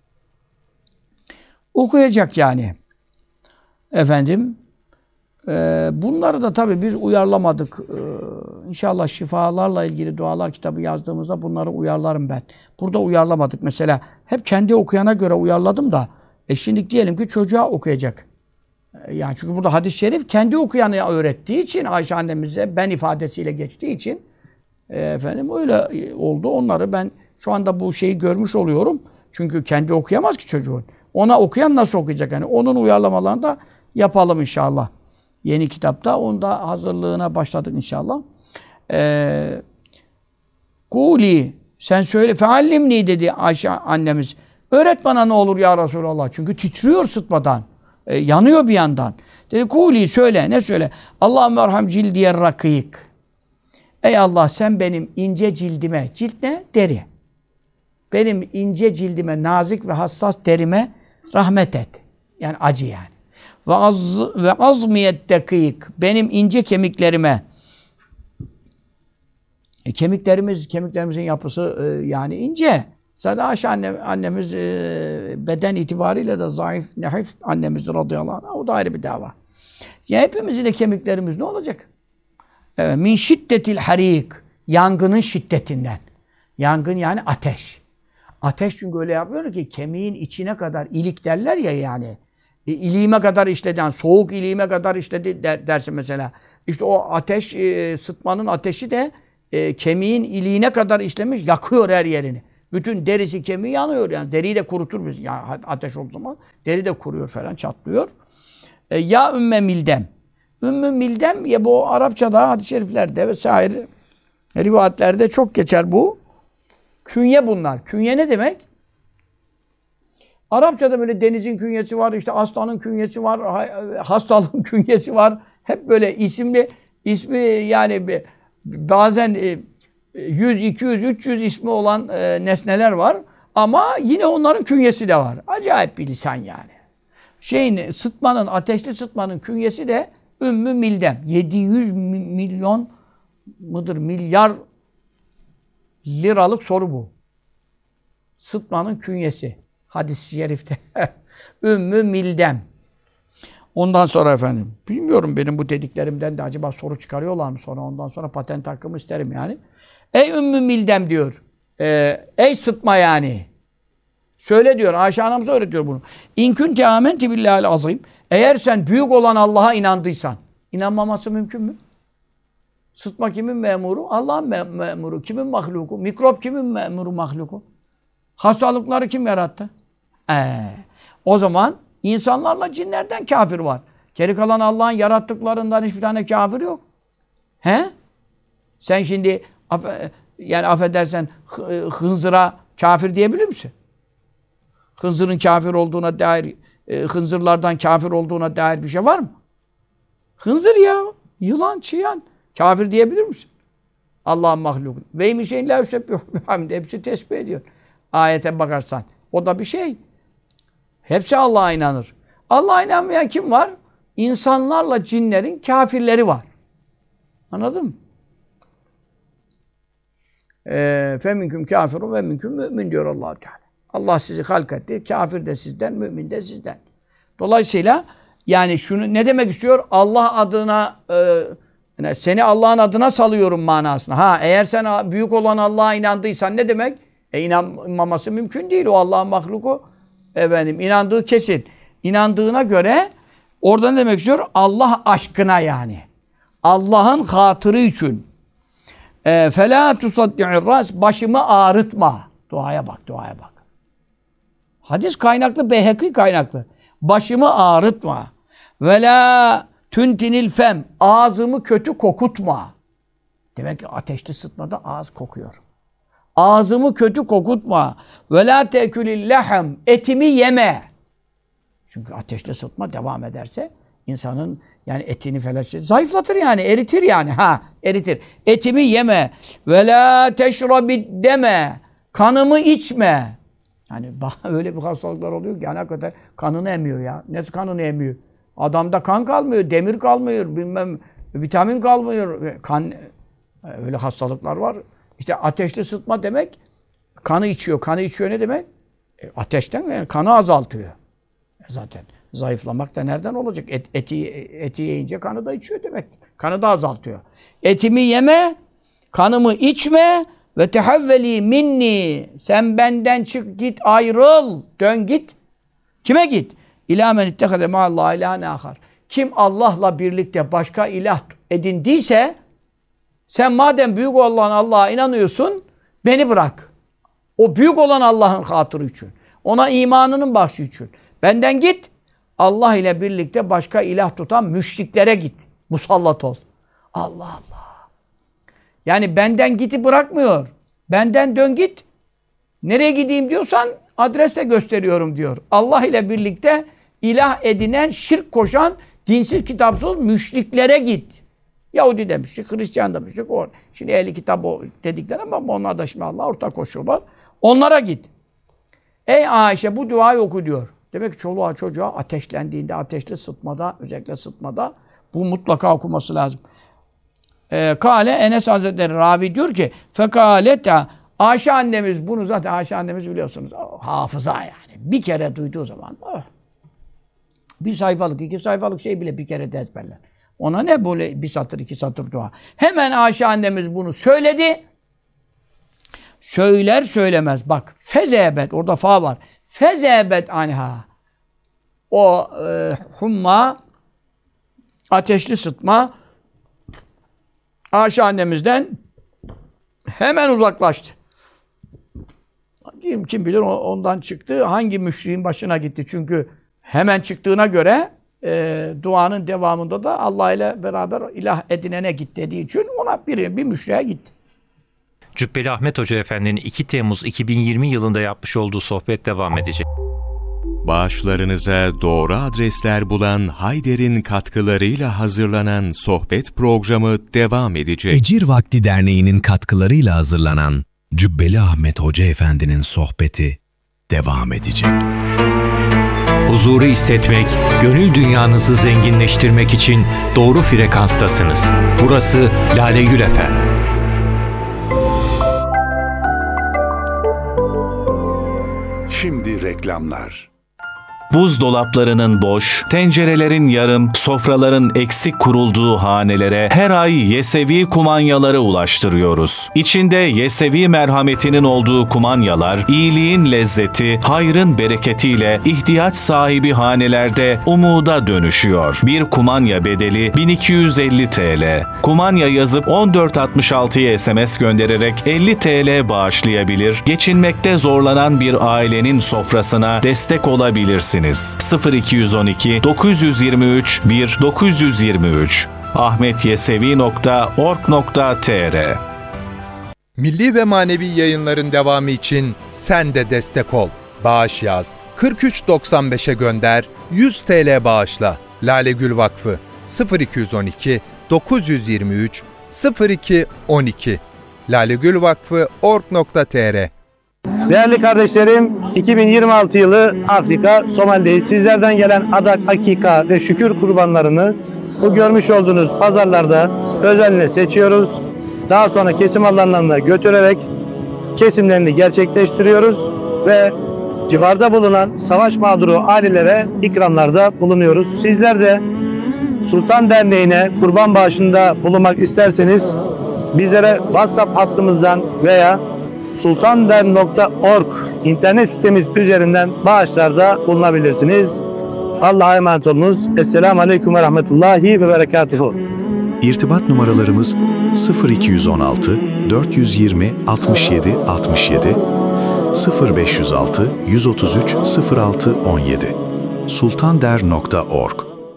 okuyacak yani. Efendim e, bunları da tabii biz uyarlamadık. E, İnşallah şifalarla ilgili dualar kitabı yazdığımızda bunları uyarlarım ben. Burada uyarlamadık. Mesela hep kendi okuyana göre uyarladım da e şimdi diyelim ki çocuğa okuyacak. E yani çünkü burada hadis-i şerif kendi okuyanı öğrettiği için Ayşe annemize ben ifadesiyle geçtiği için e, efendim öyle oldu. Onları ben şu anda bu şeyi görmüş oluyorum. Çünkü kendi okuyamaz ki çocuğun. Ona okuyan nasıl okuyacak? Yani onun uyarlamalarını da yapalım inşallah. Yeni kitapta onun da hazırlığına başladık inşallah. Ee, Kuli sen söyle feallimni dedi Ayşe annemiz. Öğret bana ne olur ya Resulallah. Çünkü titriyor sıtmadan. E, yanıyor bir yandan. Dedi kuli söyle. Ne söyle? Allahümme erham cildiye rakik. Ey Allah sen benim ince cildime. Cilt ne? Deri. Benim ince cildime, nazik ve hassas derime rahmet et. Yani acı yani. Ve az ve azmiyet dakik. Benim ince kemiklerime. E, kemiklerimiz, kemiklerimizin yapısı e, yani ince. Zaten Ayşe anne, annemiz e, beden itibariyle de zayıf, nehif annemiz radıyallahu anh. O da ayrı bir dava. Ya hepimizin de kemiklerimiz ne olacak? Evet, min şiddetil harik. Yangının şiddetinden. Yangın yani ateş. Ateş çünkü öyle yapıyor ki kemiğin içine kadar ilik derler ya yani. E, iliğime kadar işledi. Yani soğuk iliğime kadar işledi der, dersin mesela. İşte o ateş, e, sıtmanın ateşi de e, kemiğin iliğine kadar işlemiş, yakıyor her yerini. Bütün derisi kemiği yanıyor yani. Deriyi de kurutur biz. Yani ateş olduğu zaman deri de kuruyor falan, çatlıyor. E, ya Ümme Mildem. Ümmü Mildem ya bu Arapçada hadis-i şeriflerde vesaire rivayetlerde çok geçer bu. Künye bunlar. Künye ne demek? Arapçada böyle denizin künyesi var, işte aslanın künyesi var, hastalığın künyesi var. Hep böyle isimli, ismi yani bazen yüz, iki yüz, üç yüz ismi olan nesneler var. Ama yine onların künyesi de var. Acayip bir lisan yani. Şeyin, sıtmanın, ateşli sıtmanın künyesi de Ümmü Mildem. yedi yüz milyon mıdır, milyar liralık soru bu. Sıtmanın künyesi. Hadis-i şerifte. Ümmü Mildem. Ondan sonra efendim, bilmiyorum benim bu dediklerimden de acaba soru çıkarıyorlar mı sonra? Ondan sonra patent hakkımı isterim yani. Ey Ümmü Mildem diyor. Ee, ey sıtma yani. Söyle diyor. Ayşe anamız öğretiyor bunu. İn kunte amenti billahil azim. Eğer sen büyük olan Allah'a inandıysan. İnanmaması mümkün mü? Sıtma kimin memuru? Allah'ın me memuru. Kimin mahluku? Mikrop kimin memuru, mahluku? Hastalıkları kim yarattı? Ee, o zaman insanlarla cinlerden kafir var. Geri kalan Allah'ın yarattıklarından hiçbir tane kafir yok. He? Sen şimdi afe, yani affedersen hınzıra kafir diyebilir misin? Hınzırın kafir olduğuna dair, e, hınzırlardan kafir olduğuna dair bir şey var mı? Hınzır ya. Yılan, çıyan. Kafir diyebilir misin? Allah'ın mahluku. Ve min şeyin la yusebbihu bihamdi. Hepsi tesbih ediyor. Ayete bakarsan. O da bir şey. Hepsi Allah'a inanır. Allah'a inanmayan kim var? İnsanlarla cinlerin kafirleri var. Anladın mı? Feminküm kafirun ve minküm mümin diyor Allah Teala. Allah sizi halk etti. Kafir de sizden, mümin de sizden. Dolayısıyla yani şunu ne demek istiyor? Allah adına e, yani seni Allah'ın adına salıyorum manasına. Ha eğer sen büyük olan Allah'a inandıysan ne demek? E inanmaması mümkün değil. O Allah'ın mahluku. Efendim inandığı kesin. İnandığına göre orada ne demek istiyor? Allah aşkına yani. Allah'ın hatırı için. فَلَا تُصَدِّعِ الرَّاسِ Başımı ağrıtma. Duaya bak, duaya bak. Hadis kaynaklı, Beyhekî kaynaklı. Başımı ağrıtma. وَلَا تُنْتِنِ الْفَمْ Ağzımı kötü kokutma. Demek ki ateşli sıtmada ağız kokuyor. Ağzımı kötü kokutma. وَلَا تَأْكُلِ اللَّحَمْ Etimi yeme. Çünkü ateşli sıtma devam ederse insanın yani etini falan zayıflatır yani, eritir yani. Ha, eritir. Etimi yeme. وَلَا تَشْرَبِ deme. Kanımı içme. Yani öyle bir hastalıklar oluyor ki yani hakikaten kanını emiyor ya. Nasıl kanını emiyor? Adamda kan kalmıyor, demir kalmıyor, bilmem vitamin kalmıyor. Kan, öyle hastalıklar var. İşte ateşli sıtma demek kanı içiyor. Kanı içiyor ne demek? E, ateşten yani kanı azaltıyor. E, zaten zayıflamak da nereden olacak? Et, eti, eti yiyince kanı da içiyor demektir. Kanı da azaltıyor. Etimi yeme, kanımı içme ve tehevveli minni. Sen benden çık git, ayrıl, dön git. Kime git? İlâ men ittehade ma'allâhi ilâhen âkhar. Kim Allah'la birlikte başka ilah edindiyse sen madem büyük olan Allah'a inanıyorsun, beni bırak. O büyük olan Allah'ın hatırı için. Ona imanının bahşi için. Benden git. Allah ile birlikte başka ilah tutan müşriklere git. Musallat ol. Allah Allah. Yani benden giti bırakmıyor. Benden dön git. Nereye gideyim diyorsan adresle gösteriyorum diyor. Allah ile birlikte ilah edinen, şirk koşan, dinsiz kitapsız müşriklere git. Yahudi de müşrik, Hristiyan da müşrik. Şimdi ehli kitap dedikler ama onlar da şimdi Allah'a ortak koşuyorlar. Onlara git. Ey Ayşe bu duayı oku diyor. Demek ki çoluğa çocuğa ateşlendiğinde, ateşli sıtmada, özellikle sıtmada bu mutlaka okuması lazım. Ee, Kale Enes Hazretleri ravi diyor ki fekaleta Ayşe annemiz bunu zaten Ayşe annemiz biliyorsunuz hafıza yani. Bir kere duyduğu zaman oh, bir sayfalık, iki sayfalık şey bile bir kere de ezberler. Ona ne böyle bir satır, iki satır dua. Hemen Ayşe annemiz bunu söyledi. Söyler söylemez. Bak fezebet orada fa var. Fezebet anha. O e, humma ateşli sıtma Ayşe annemizden hemen uzaklaştı. Kim, kim bilir ondan çıktı. Hangi müşriğin başına gitti? Çünkü hemen çıktığına göre e, duanın devamında da Allah ile beraber ilah edinene git dediği için ona bir, bir müşriğe gitti. Cübbeli Ahmet Hoca Efendi'nin iki Temmuz iki bin yirmi yılında yapmış olduğu sohbet devam edecek. Bağışlarınıza doğru adresler bulan Hayder'in katkılarıyla hazırlanan sohbet programı devam edecek. Ecir Vakti Derneği'nin katkılarıyla hazırlanan Cübbeli Ahmet Hoca Efendi'nin sohbeti devam edecek. Huzuru hissetmek, gönül dünyanızı zenginleştirmek için doğru frekanstasınız. Burası Lale Gül F M. Şimdi reklamlar. Buzdolaplarının boş, tencerelerin yarım, sofraların eksik kurulduğu hanelere her ay Yesevi kumanyaları ulaştırıyoruz. İçinde Yesevi merhametinin olduğu kumanyalar, iyiliğin lezzeti, hayrın bereketiyle ihtiyaç sahibi hanelerde umuda dönüşüyor. Bir kumanya bedeli bin iki yüz elli TL. Kumanya yazıp on dört altmış altıya S M S göndererek elli TL bağışlayabilir, geçinmekte zorlanan bir ailenin sofrasına destek olabilirsiniz. sıfır iki yüz on iki dokuz yüz yirmi üç bir dokuz yüz yirmi üç ahmetyesevi nokta org nokta tr. Milli ve manevi yayınların devamı için sen de destek ol. Bağış yaz. kırk üç doksan beşe gönder. yüz TL bağışla. Lale Gül Vakfı sıfır iki yüz on iki dokuz yüz yirmi üç sıfır iki on iki lalegülvakfı nokta org nokta tr. Değerli kardeşlerim, iki bin yirmi altı yılı Afrika, Somali'deyiz. Sizlerden gelen adak, akika ve şükür kurbanlarını bu görmüş olduğunuz pazarlarda özenle seçiyoruz. Daha sonra kesim alanlarına götürerek kesimlerini gerçekleştiriyoruz ve civarda bulunan savaş mağduru ailelere ikramlarda bulunuyoruz. Sizler de Sultan Derneği'ne kurban bağışında bulunmak isterseniz bizlere WhatsApp hattımızdan veya sultanderneği nokta org internet sitemiz üzerinden bağışlarda bulunabilirsiniz. Allah'a emanet olunuz. Esselamu Aleyküm ve Rahmetullahi ve Berekatuhu. İrtibat numaralarımız sıfır iki yüz on altı dört yüz yirmi altmış yedi altmış yedi, sıfır beş yüz altı yüz otuz üç sıfır altı on yedi. sultanderneği nokta org.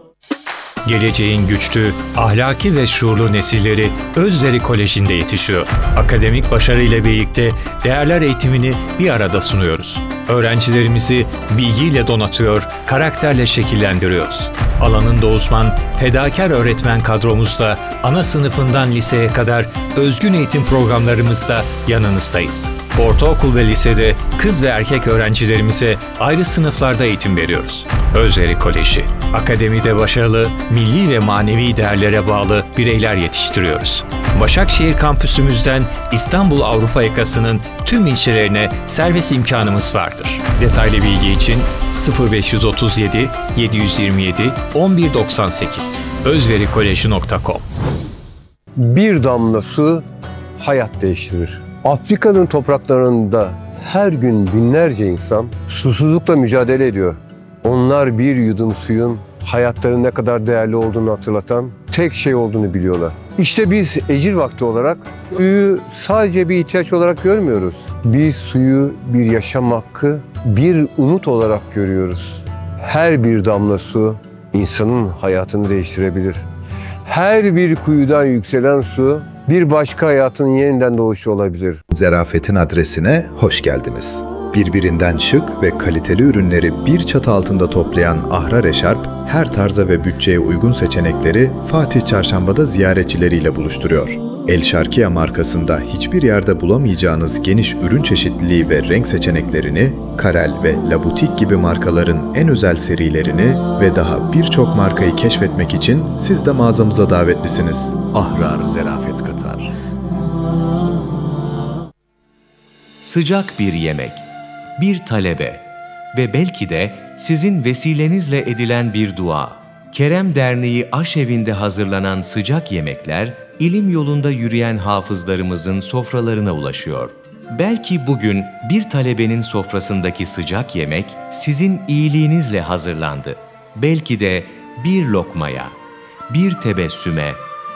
Geleceğin güçlü, ahlaki ve şuurlu nesilleri Özleri Koleji'nde yetişiyor. Akademik başarıyla birlikte değerler eğitimini bir arada sunuyoruz. Öğrencilerimizi bilgiyle donatıyor, karakterle şekillendiriyoruz. Alanında uzman, fedakar öğretmen kadromuzla ana sınıfından liseye kadar özgün eğitim programlarımızda yanınızdayız. Ortaokul ve lisede kız ve erkek öğrencilerimize ayrı sınıflarda eğitim veriyoruz. Özleri Koleji, akademide başarılı, milli ve manevi değerlere bağlı bireyler yetiştiriyoruz. Başakşehir kampüsümüzden İstanbul Avrupa yakasının tüm ilçelerine servis imkanımız vardır. Detaylı bilgi için sıfır beş otuz yedi yedi yüz yirmi yedi on bir doksan sekiz özverikoleji nokta com. Bir damla su hayat değiştirir. Afrika'nın topraklarında her gün binlerce insan susuzlukla mücadele ediyor. Onlar bir yudum suyun hayatlarının ne kadar değerli olduğunu hatırlatan tek şey olduğunu biliyorlar. İşte biz Ecir Vakti olarak suyu sadece bir ihtiyaç olarak görmüyoruz. Biz suyu bir yaşam hakkı, bir umut olarak görüyoruz. Her bir damla su insanın hayatını değiştirebilir. Her bir kuyudan yükselen su bir başka hayatın yeniden doğuşu olabilir. Zerafetin adresine hoş geldiniz. Birbirinden şık ve kaliteli ürünleri bir çatı altında toplayan Ahrar Eşarp, her tarza ve bütçeye uygun seçenekleri Fatih Çarşamba'da ziyaretçileriyle buluşturuyor. El Şarkiya markasında hiçbir yerde bulamayacağınız geniş ürün çeşitliliği ve renk seçeneklerini, Karel ve La Boutique gibi markaların en özel serilerini ve daha birçok markayı keşfetmek için siz de mağazamıza davetlisiniz. Ahrar Zerafet Katar. Sıcak bir yemek, bir talebe ve belki de sizin vesilenizle edilen bir dua. Kerem Derneği Aşevi'nde hazırlanan sıcak yemekler, ilim yolunda yürüyen hafızlarımızın sofralarına ulaşıyor. Belki bugün bir talebenin sofrasındaki sıcak yemek sizin iyiliğinizle hazırlandı. Belki de bir lokmaya, bir tebessüme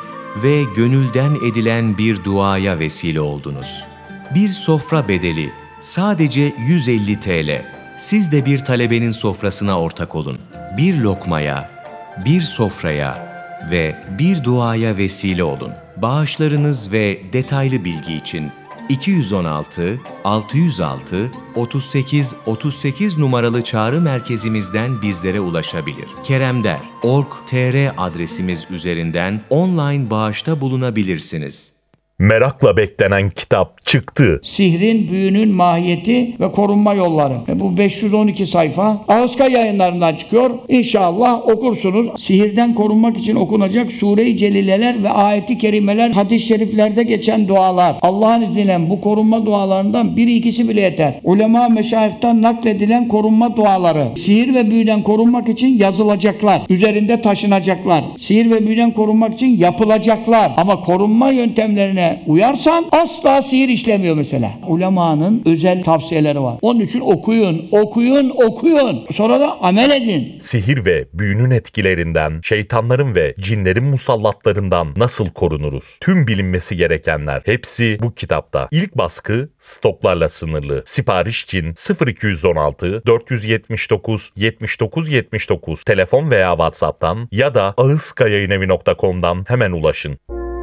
ve gönülden edilen bir duaya vesile oldunuz. Bir sofra bedeli Sadece yüz elli TL. Siz de bir talebenin sofrasına ortak olun. Bir lokmaya, bir sofraya ve bir duaya vesile olun. Bağışlarınız ve detaylı bilgi için iki yüz on altı altı yüz altı otuz sekiz otuz sekiz numaralı çağrı merkezimizden bizlere ulaşabilir. keremder nokta org nokta tr adresimiz üzerinden online bağışta bulunabilirsiniz. Merakla beklenen kitap çıktı. Sihrin, büyünün mahiyeti ve korunma yolları. E bu beş yüz on iki sayfa Ağızka Yayınlarından çıkıyor. İnşallah okursunuz. Sihirden korunmak için okunacak Sure-i Celileler ve ayeti kerimeler, hadis-i şeriflerde geçen dualar. Allah'ın izniyle bu korunma dualarından biri ikisi bile yeter. Ulema meşayihten nakledilen korunma duaları. Sihir ve büyüden korunmak için yazılacaklar. Üzerinde taşınacaklar. Sihir ve büyüden korunmak için yapılacaklar. Ama korunma yöntemlerine uyarsan asla sihir işlemiyor mesela. Ulemanın özel tavsiyeleri var. Onun için okuyun, okuyun, okuyun. Sonra da amel edin. Sihir ve büyünün etkilerinden, şeytanların ve cinlerin musallatlarından nasıl korunuruz? Tüm bilinmesi gerekenler hepsi bu kitapta. İlk baskı stoklarla sınırlı. Sipariş için sıfır iki yüz on altı dört yüz yetmiş dokuz yetmiş dokuz yetmiş dokuz telefon veya WhatsApp'tan ya da ağızkayayinevi nokta com'dan hemen ulaşın.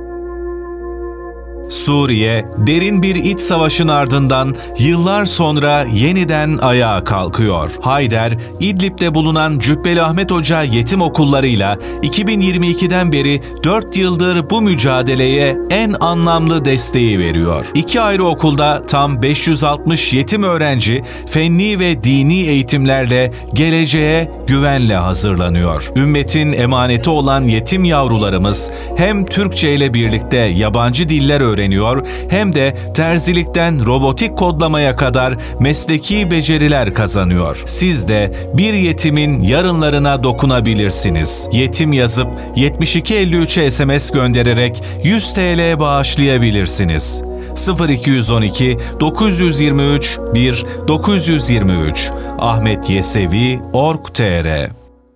Suriye, derin bir iç savaşın ardından yıllar sonra yeniden ayağa kalkıyor. Hayder, İdlib'de bulunan Cübbeli Ahmet Hoca yetim okullarıyla iki bin yirmi ikiden beri dört yıldır bu mücadeleye en anlamlı desteği veriyor. İki ayrı okulda tam beş yüz altmış yetim öğrenci fenni ve dini eğitimlerle geleceğe güvenle hazırlanıyor. Ümmetin emaneti olan yetim yavrularımız hem Türkçe ile birlikte yabancı diller öğreniyor hem de terzilikten robotik kodlamaya kadar mesleki beceriler kazanıyor. Siz de bir yetimin yarınlarına dokunabilirsiniz. Yetim yazıp yetmiş iki elli üçe S M S göndererek yüz TL bağışlayabilirsiniz. sıfır iki yüz on iki dokuz yüz yirmi üç bir dokuz yüz yirmi üç ahmet yesevi nokta org nokta tr.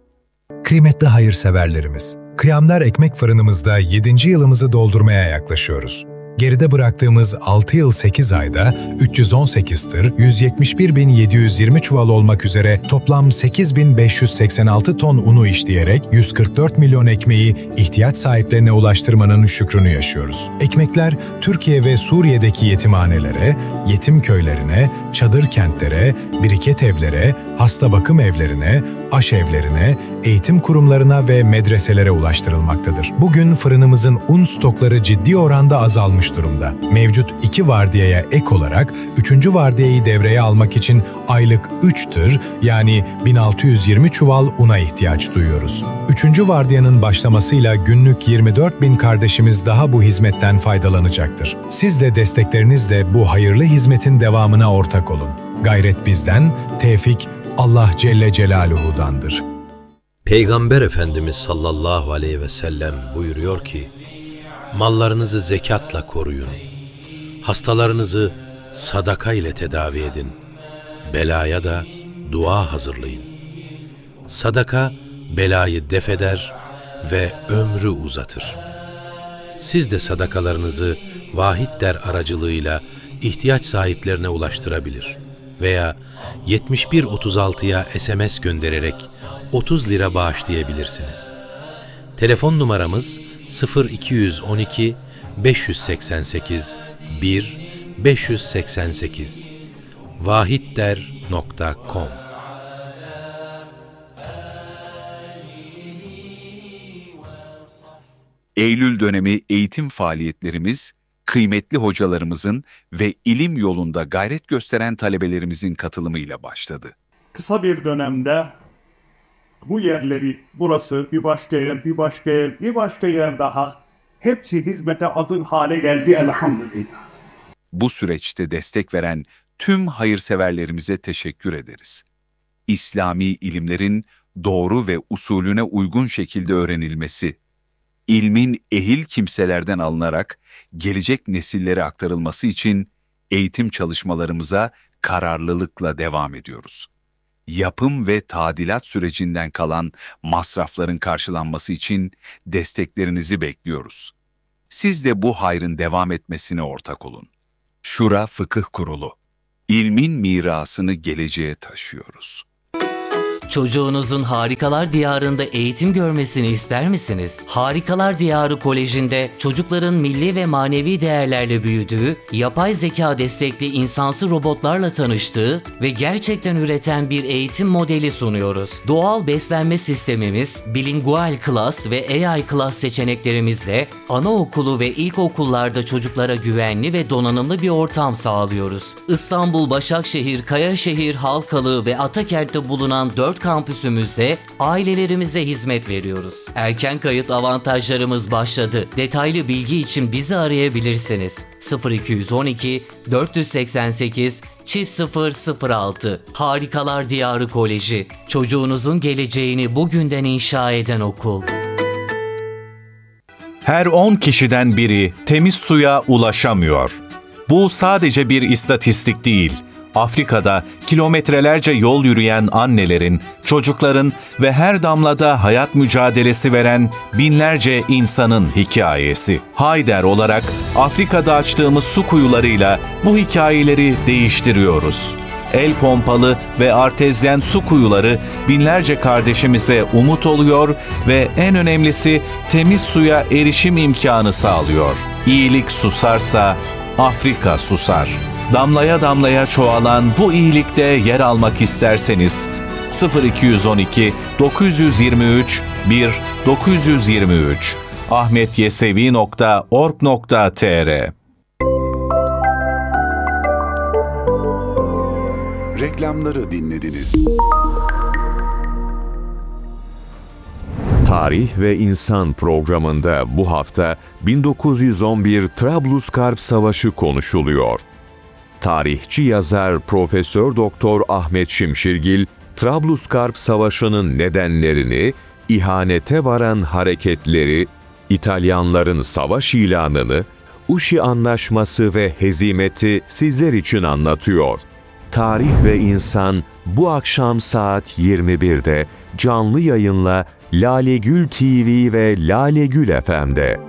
Kıymetli hayırseverlerimiz, Kıyamlar Ekmek Fırınımızda yedinci yılımızı doldurmaya yaklaşıyoruz. Geride bıraktığımız altı yıl sekiz ayda üç yüz on sekiz tır, yüz yetmiş bir bin yedi yüz yirmi çuval olmak üzere toplam sekiz bin beş yüz seksen altı ton unu işleyerek yüz kırk dört milyon ekmeği ihtiyaç sahiplerine ulaştırmanın şükrünü yaşıyoruz. Ekmekler Türkiye ve Suriye'deki yetimhanelere, yetim köylerine, çadır kentlere, biriket evlere, hasta bakım evlerine, aşevlerine, eğitim kurumlarına ve medreselere ulaştırılmaktadır. Bugün fırınımızın un stokları ciddi oranda azalmış durumda. Mevcut iki vardiyaya ek olarak üçüncü vardiyayı devreye almak için aylık üç tır yani bin altı yüz yirmi çuval una ihtiyaç duyuyoruz. Üçüncü vardiyanın başlamasıyla günlük yirmi dört bin kardeşimiz daha bu hizmetten faydalanacaktır. Siz de desteklerinizle bu hayırlı hizmetin devamına ortak olun. Gayret bizden, tevfik Allah Celle Celaluhu'dandır. Peygamber Efendimiz sallallahu aleyhi ve sellem buyuruyor ki, mallarınızı zekatla koruyun, hastalarınızı sadaka ile tedavi edin, belaya da dua hazırlayın. Sadaka belayı defeder ve ömrü uzatır. Siz de sadakalarınızı Vahid-der aracılığıyla ihtiyaç sahiplerine ulaştırabilir veya yetmiş bir otuz altıya S M S göndererek otuz lira bağışlayabilirsiniz. Telefon numaramız sıfır iki yüz on iki beş yüz seksen sekiz bir beş yüz seksen sekiz vahidder nokta com. Eylül dönemi eğitim faaliyetlerimiz, kıymetli hocalarımızın ve ilim yolunda gayret gösteren talebelerimizin katılımıyla başladı. Kısa bir dönemde bu yerleri, burası bir başka yer, bir başka yer, bir başka yer daha hepsi hizmete hazır hale geldi elhamdülillah. Bu süreçte destek veren tüm hayırseverlerimize teşekkür ederiz. İslami ilimlerin doğru ve usulüne uygun şekilde öğrenilmesi, ilmin ehil kimselerden alınarak gelecek nesillere aktarılması için eğitim çalışmalarımıza kararlılıkla devam ediyoruz. Yapım ve tadilat sürecinden kalan masrafların karşılanması için desteklerinizi bekliyoruz. Siz de bu hayrın devam etmesine ortak olun. Şura Fıkıh Kurulu, ilmin mirasını geleceğe taşıyoruz. Çocuğunuzun Harikalar Diyarı'nda eğitim görmesini ister misiniz? Harikalar Diyarı Koleji'nde çocukların milli ve manevi değerlerle büyüdüğü, yapay zeka destekli insansı robotlarla tanıştığı ve gerçekten üreten bir eğitim modeli sunuyoruz. Doğal beslenme sistemimiz, bilingual class ve A I class seçeneklerimizle anaokulu ve ilkokullarda çocuklara güvenli ve donanımlı bir ortam sağlıyoruz. İstanbul, Başakşehir, Kayaşehir, Halkalı ve Atakent'te bulunan dört kampüsümüzde ailelerimize hizmet veriyoruz. Erken kayıt avantajlarımız başladı. Detaylı bilgi için bizi arayabilirsiniz. sıfır iki on iki dört seksen sekiz çift sıfır sıfır altı Harikalar Diyarı Koleji. Çocuğunuzun geleceğini bugünden inşa eden okul. Her on kişiden biri temiz suya ulaşamıyor. Bu sadece bir istatistik değil. Afrika'da kilometrelerce yol yürüyen annelerin, çocukların ve her damlada hayat mücadelesi veren binlerce insanın hikayesi. Hayder olarak Afrika'da açtığımız su kuyularıyla bu hikayeleri değiştiriyoruz. El pompalı ve artezyen su kuyuları binlerce kardeşimize umut oluyor ve en önemlisi temiz suya erişim imkanı sağlıyor. İyilik susarsa Afrika susar. Damlaya damlaya çoğalan bu iyilikte yer almak isterseniz sıfır iki on iki dokuz yüz yirmi üç bir dokuz yüz yirmi üç ahmetyesevi nokta org nokta tr. Reklamları dinlediniz. Tarih ve İnsan programında bu hafta bin dokuz yüz on bir Trablusgarp Savaşı konuşuluyor. Tarihçi yazar Profesör Doktor Ahmet Şimşirgil, Trablusgarp Savaşı'nın nedenlerini, ihanete varan hareketleri, İtalyanların savaş ilanını, Uşi Anlaşması ve hezimeti sizler için anlatıyor. Tarih ve İnsan bu akşam saat yirmi birde canlı yayınla Lalegül T V ve Lalegül F M'de.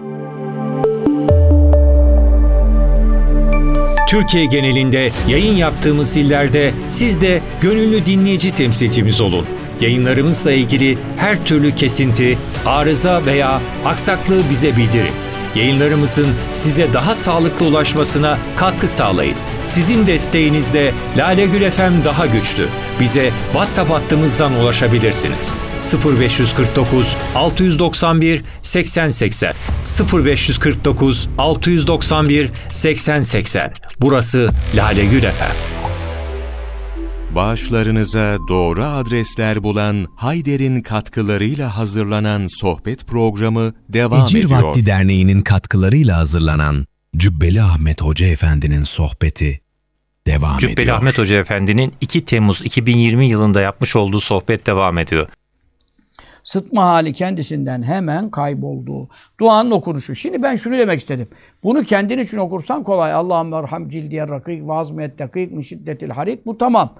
Türkiye genelinde yayın yaptığımız illerde siz de gönüllü dinleyici temsilcimiz olun. Yayınlarımızla ilgili her türlü kesinti, arıza veya aksaklığı bize bildirin. Yayınlarımızın size daha sağlıklı ulaşmasına katkı sağlayın. Sizin desteğinizle Lalegül F M daha güçlü. Bize WhatsApp hattımızdan ulaşabilirsiniz. sıfır beş kırk dokuz altı doksan bir seksen seksen sıfır beş kırk dokuz altı doksan bir seksen seksen. Burası Lalegül F M. Bağışlarınıza doğru adresler bulan Hayder'in katkılarıyla hazırlanan sohbet programı devam Ecir ediyor. Vakti Derneği'nin katkılarıyla hazırlanan Cübbeli Ahmet Hoca Efendi'nin sohbeti devam Cübbeli ediyor. Cübbeli Ahmet Hoca Efendi'nin iki Temmuz iki bin yirmi yılında yapmış olduğu sohbet devam ediyor. Sıtma hali kendisinden hemen kayboldu. Duanın okunuşu. Şimdi ben şunu demek istedim. Bunu kendin için okursan kolay. Allahümme erham cildiye rakik ve azmiyet dakik min şiddetil harik. Bu tamam.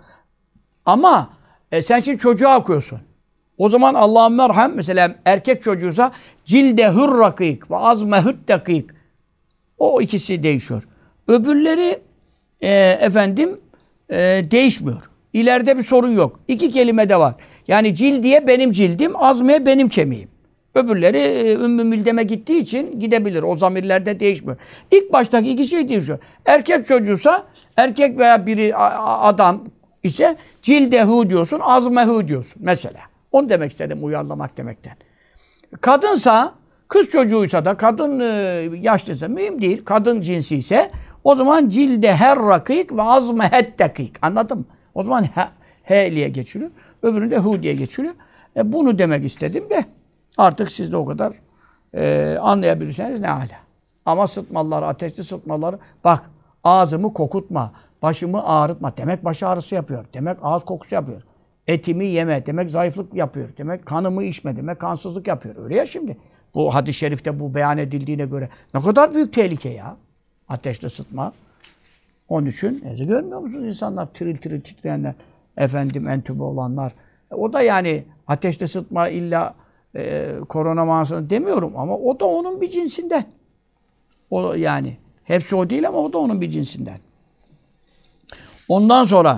Ama e, sen şimdi çocuğa okuyorsun. O zaman Allahümme erham mesela erkek çocuğuysa cildehür rakik ve azmehüt dakik. O ikisi değişiyor. Öbürleri e, efendim e, değişmiyor. İleride bir sorun yok. İki kelime de var. Yani cildiye benim cildim, azmiye benim kemiğim. Öbürleri e, ümmü mildeme gittiği için gidebilir. O zamirlerde değişmiyor. İlk baştaki iki şey değişiyor. Erkek çocuğuysa, erkek veya biri adam ise cildehu diyorsun, azmehu diyorsun mesela. Onu demek istedim uyarlamak demekten. Kadınsa, kız çocuğuysa da, kadın e, yaşlıysa mühim değil. Kadın cinsi ise o zaman cilde her rakik ve azmehet dakik. Anladın mı? O zaman he, he'liye geçiliyor. Öbüründe hu diye geçiliyor. E bunu demek istedim de artık siz de o kadar e, anlayabilirseniz ne âlâ. Ama sıtmaları, ateşli sıtmaları bak ağzımı kokutma, başımı ağrıtma. Demek baş ağrısı yapıyor. Demek ağız kokusu yapıyor. Etimi yeme. Demek zayıflık yapıyor. Demek kanımı içme. Demek kansızlık yapıyor. Öyle ya şimdi. Bu hadis-i şerifte bu beyan edildiğine göre ne kadar büyük tehlike ya. Ateşli sıtma. Onun için e, görmüyor musunuz insanlar tiril tiril titreyenler, efendim entübe olanlar. E, o da yani ateşte sıtma illa e, korona manasını demiyorum ama o da onun bir cinsinden. O yani hepsi o değil ama o da onun bir cinsinden. Ondan sonra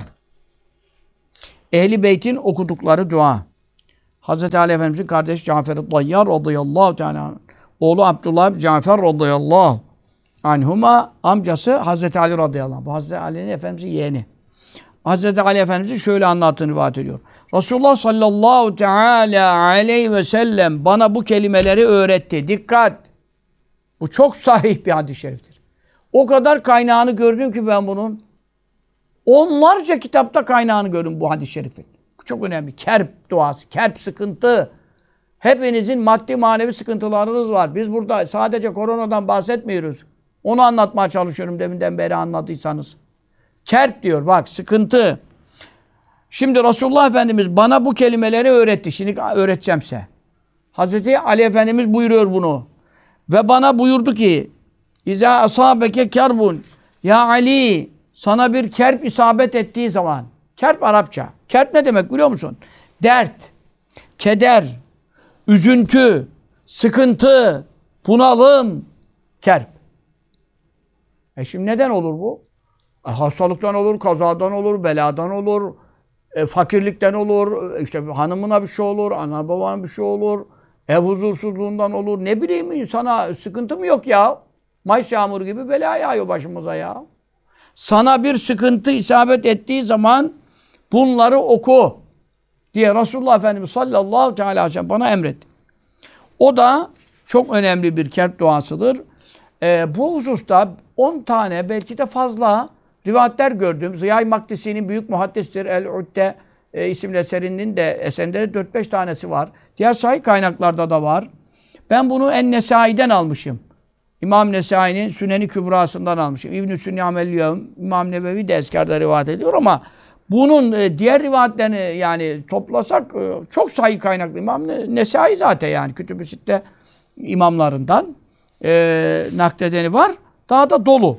Ehl-i Beyt'in okudukları dua. Hazreti Ali Efendimiz'in kardeşi Cafer-i Tayyar radıyallahu teala oğlu Abdullah Cafer radıyallahu anhuma, amcası Hazreti Ali radıyallahu anh. Bu Hazreti Ali'nin Efendimiz'in yeğeni. Hazreti Ali Efendimiz'in şöyle anlattığını rivayet ediyor. Resulullah sallallahu teala aleyhi ve sellem bana bu kelimeleri öğretti. Dikkat! Bu çok sahih bir hadis-i şeriftir. O kadar kaynağını gördüm ki ben bunun. Onlarca kitapta kaynağını gördüm bu hadis-i şerifin. Bu çok önemli. Kerp duası, kerp sıkıntı. Hepinizin maddi manevi sıkıntılarınız var. Biz burada sadece koronadan bahsetmiyoruz. Onu anlatmaya çalışıyorum deminden beri anladıysanız. Kerp diyor bak, sıkıntı. Şimdi Resulullah Efendimiz bana bu kelimeleri öğretti. Şimdi öğreteceğim size. Hazreti Ali Efendimiz buyuruyor bunu. Ve bana buyurdu ki İza asabeke kerbun, ya Ali, sana bir kerp isabet ettiği zaman. Kerp Arapça. Kerp ne demek biliyor musun? Dert, keder, üzüntü, sıkıntı, bunalım. Kerp. E şimdi neden olur bu? E hastalıktan olur, kazadan olur, beladan olur, e fakirlikten olur, işte hanımına bir şey olur, ana babana bir şey olur, ev huzursuzluğundan olur. Ne bileyim, insana sıkıntı mı yok ya? Mayıs yağmuru gibi bela yağıyor başımıza ya. Sana bir sıkıntı isabet ettiği zaman bunları oku diye Resulullah Efendimiz sallallahu teala aleyhi ve sellem bana emretti. O da çok önemli bir kerp duasıdır. Ee, bu hususta on tane belki de fazla rivayetler gördüm. Ziya-i Makdisi'nin büyük muhaddistir. El-Udde e, isimli eserinin de eserinde dört beş tanesi var. Diğer sahih kaynaklarda da var. Ben bunu En-Nesai'den almışım. İmam Nesai'nin Sünen-i Kübrası'ndan almışım. İbn-i Sünni Amel-Yevm, İmam Nevevi de eskarda rivayet ediyor ama bunun e, diğer rivayetlerini yani toplasak e, çok sahih kaynaklı. İmam Nesai zaten yani Kütüb-i Sitte imamlarından e, nakledeni var. Daha da dolu.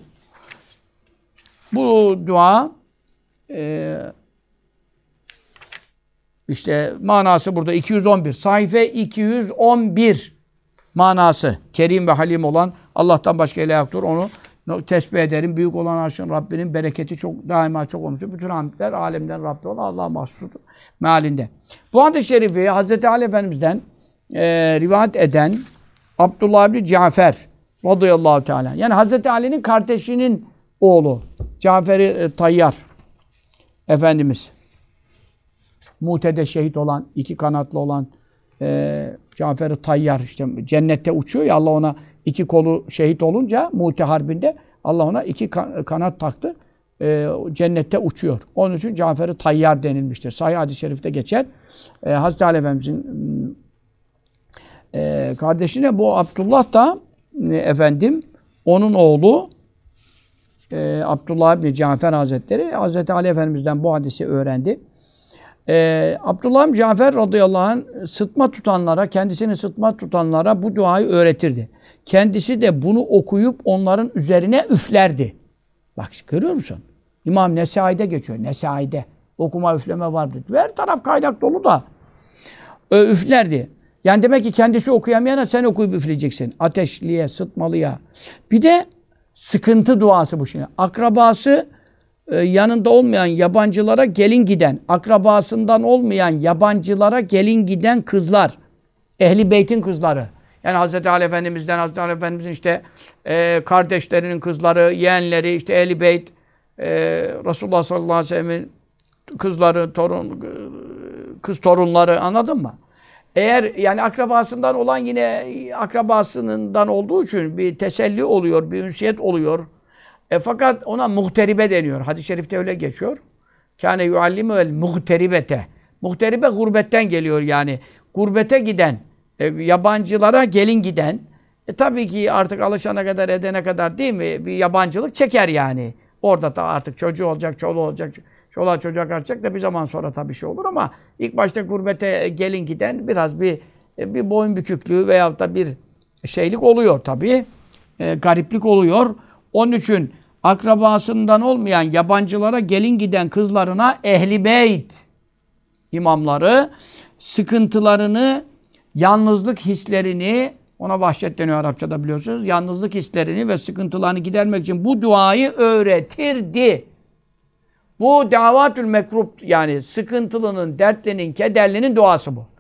Bu dua e, işte manası burada iki yüz on bir. Sayfa iki yüz on bir manası. Kerim ve Halim olan Allah'tan başka ilah yoktur. Onu tesbih ederim. Büyük olan arşın Rabbinin bereketi çok daima çok olmuştur. Bütün hamdler alemden Rabbi olan Allah'a mahsustur mealinde. Bu hadis-i şerifi Hazreti Ali Efendimiz'den e, rivayet eden Abdullah ibn Cafer radıyallahu teala. Yani Hazreti Ali'nin kardeşinin oğlu Cafer-i e, Tayyar Efendimiz. Mute'de şehit olan, iki kanatlı olan e, Cafer-i Tayyar işte cennette uçuyor ya, Allah ona iki kolu şehit olunca Mute Harbi'nde Allah ona iki kan- kanat taktı. E, cennette uçuyor. Onun için Cafer-i Tayyar denilmiştir. Sahih hadis-i şerifte geçer. E, Hazreti Ali Efendimiz'in e, kardeşine bu Abdullah da e, efendim onun oğlu e, Abdullah ibn Cafer Hazretleri Hazreti Ali Efendimiz'den bu hadisi öğrendi. Ee, Abdullah ibn Cafer radıyallahu anh sıtma tutanlara, kendisini sıtma tutanlara bu duayı öğretirdi. Kendisi de bunu okuyup onların üzerine üflerdi. Bak görüyor musun? İmam Nesai'de geçiyor. Nesai'de okuma üfleme vardır. Her taraf kaynak dolu da ee, üflerdi. Yani demek ki kendisi okuyamayana sen okuyup üfleyeceksin. Ateşliye, sıtmalıya. Bir de sıkıntı duası bu şimdi. Akrabası yanında olmayan yabancılara gelin giden, akrabasından olmayan yabancılara gelin giden kızlar, Ehl-i Beyt'in kızları. Yani Hz. Ali Efendimiz'den, Hz. Ali Efendimiz'in işte e, kardeşlerinin kızları, yeğenleri, işte Ehl-i Beyt, e, Resulullah sallallahu aleyhi ve sellem'in kızları, torun, kız torunları, anladın mı? Eğer yani akrabasından olan yine akrabasından olduğu için bir teselli oluyor, bir ünsiyet oluyor. E fakat ona muhteribe deniyor. Hadis-i şerifte öyle geçiyor. Kâne yuallimuel muhteribete. Muhteribe gurbetten geliyor yani. Gurbete giden, e, yabancılara gelin giden. E tabii ki artık alışana kadar, edene kadar değil mi? Bir yabancılık çeker yani. Orada da artık çocuğu olacak, çoluğu olacak, çoluğa çocuğa kaçacak da bir zaman sonra tabii şey olur ama ilk başta gurbete gelin giden biraz bir bir boyun büküklüğü veyahut da bir şeylik oluyor tabii. E, gariplik oluyor. Onun için akrabasından olmayan yabancılara gelin giden kızlarına Ehl-i Beyt imamları sıkıntılarını, yalnızlık hislerini, ona vahşet deniyor Arapçada biliyorsunuz, yalnızlık hislerini ve sıkıntılarını gidermek için bu duayı öğretirdi. Bu davatül mekrub yani sıkıntılının, dertlinin, kederlinin duası bu.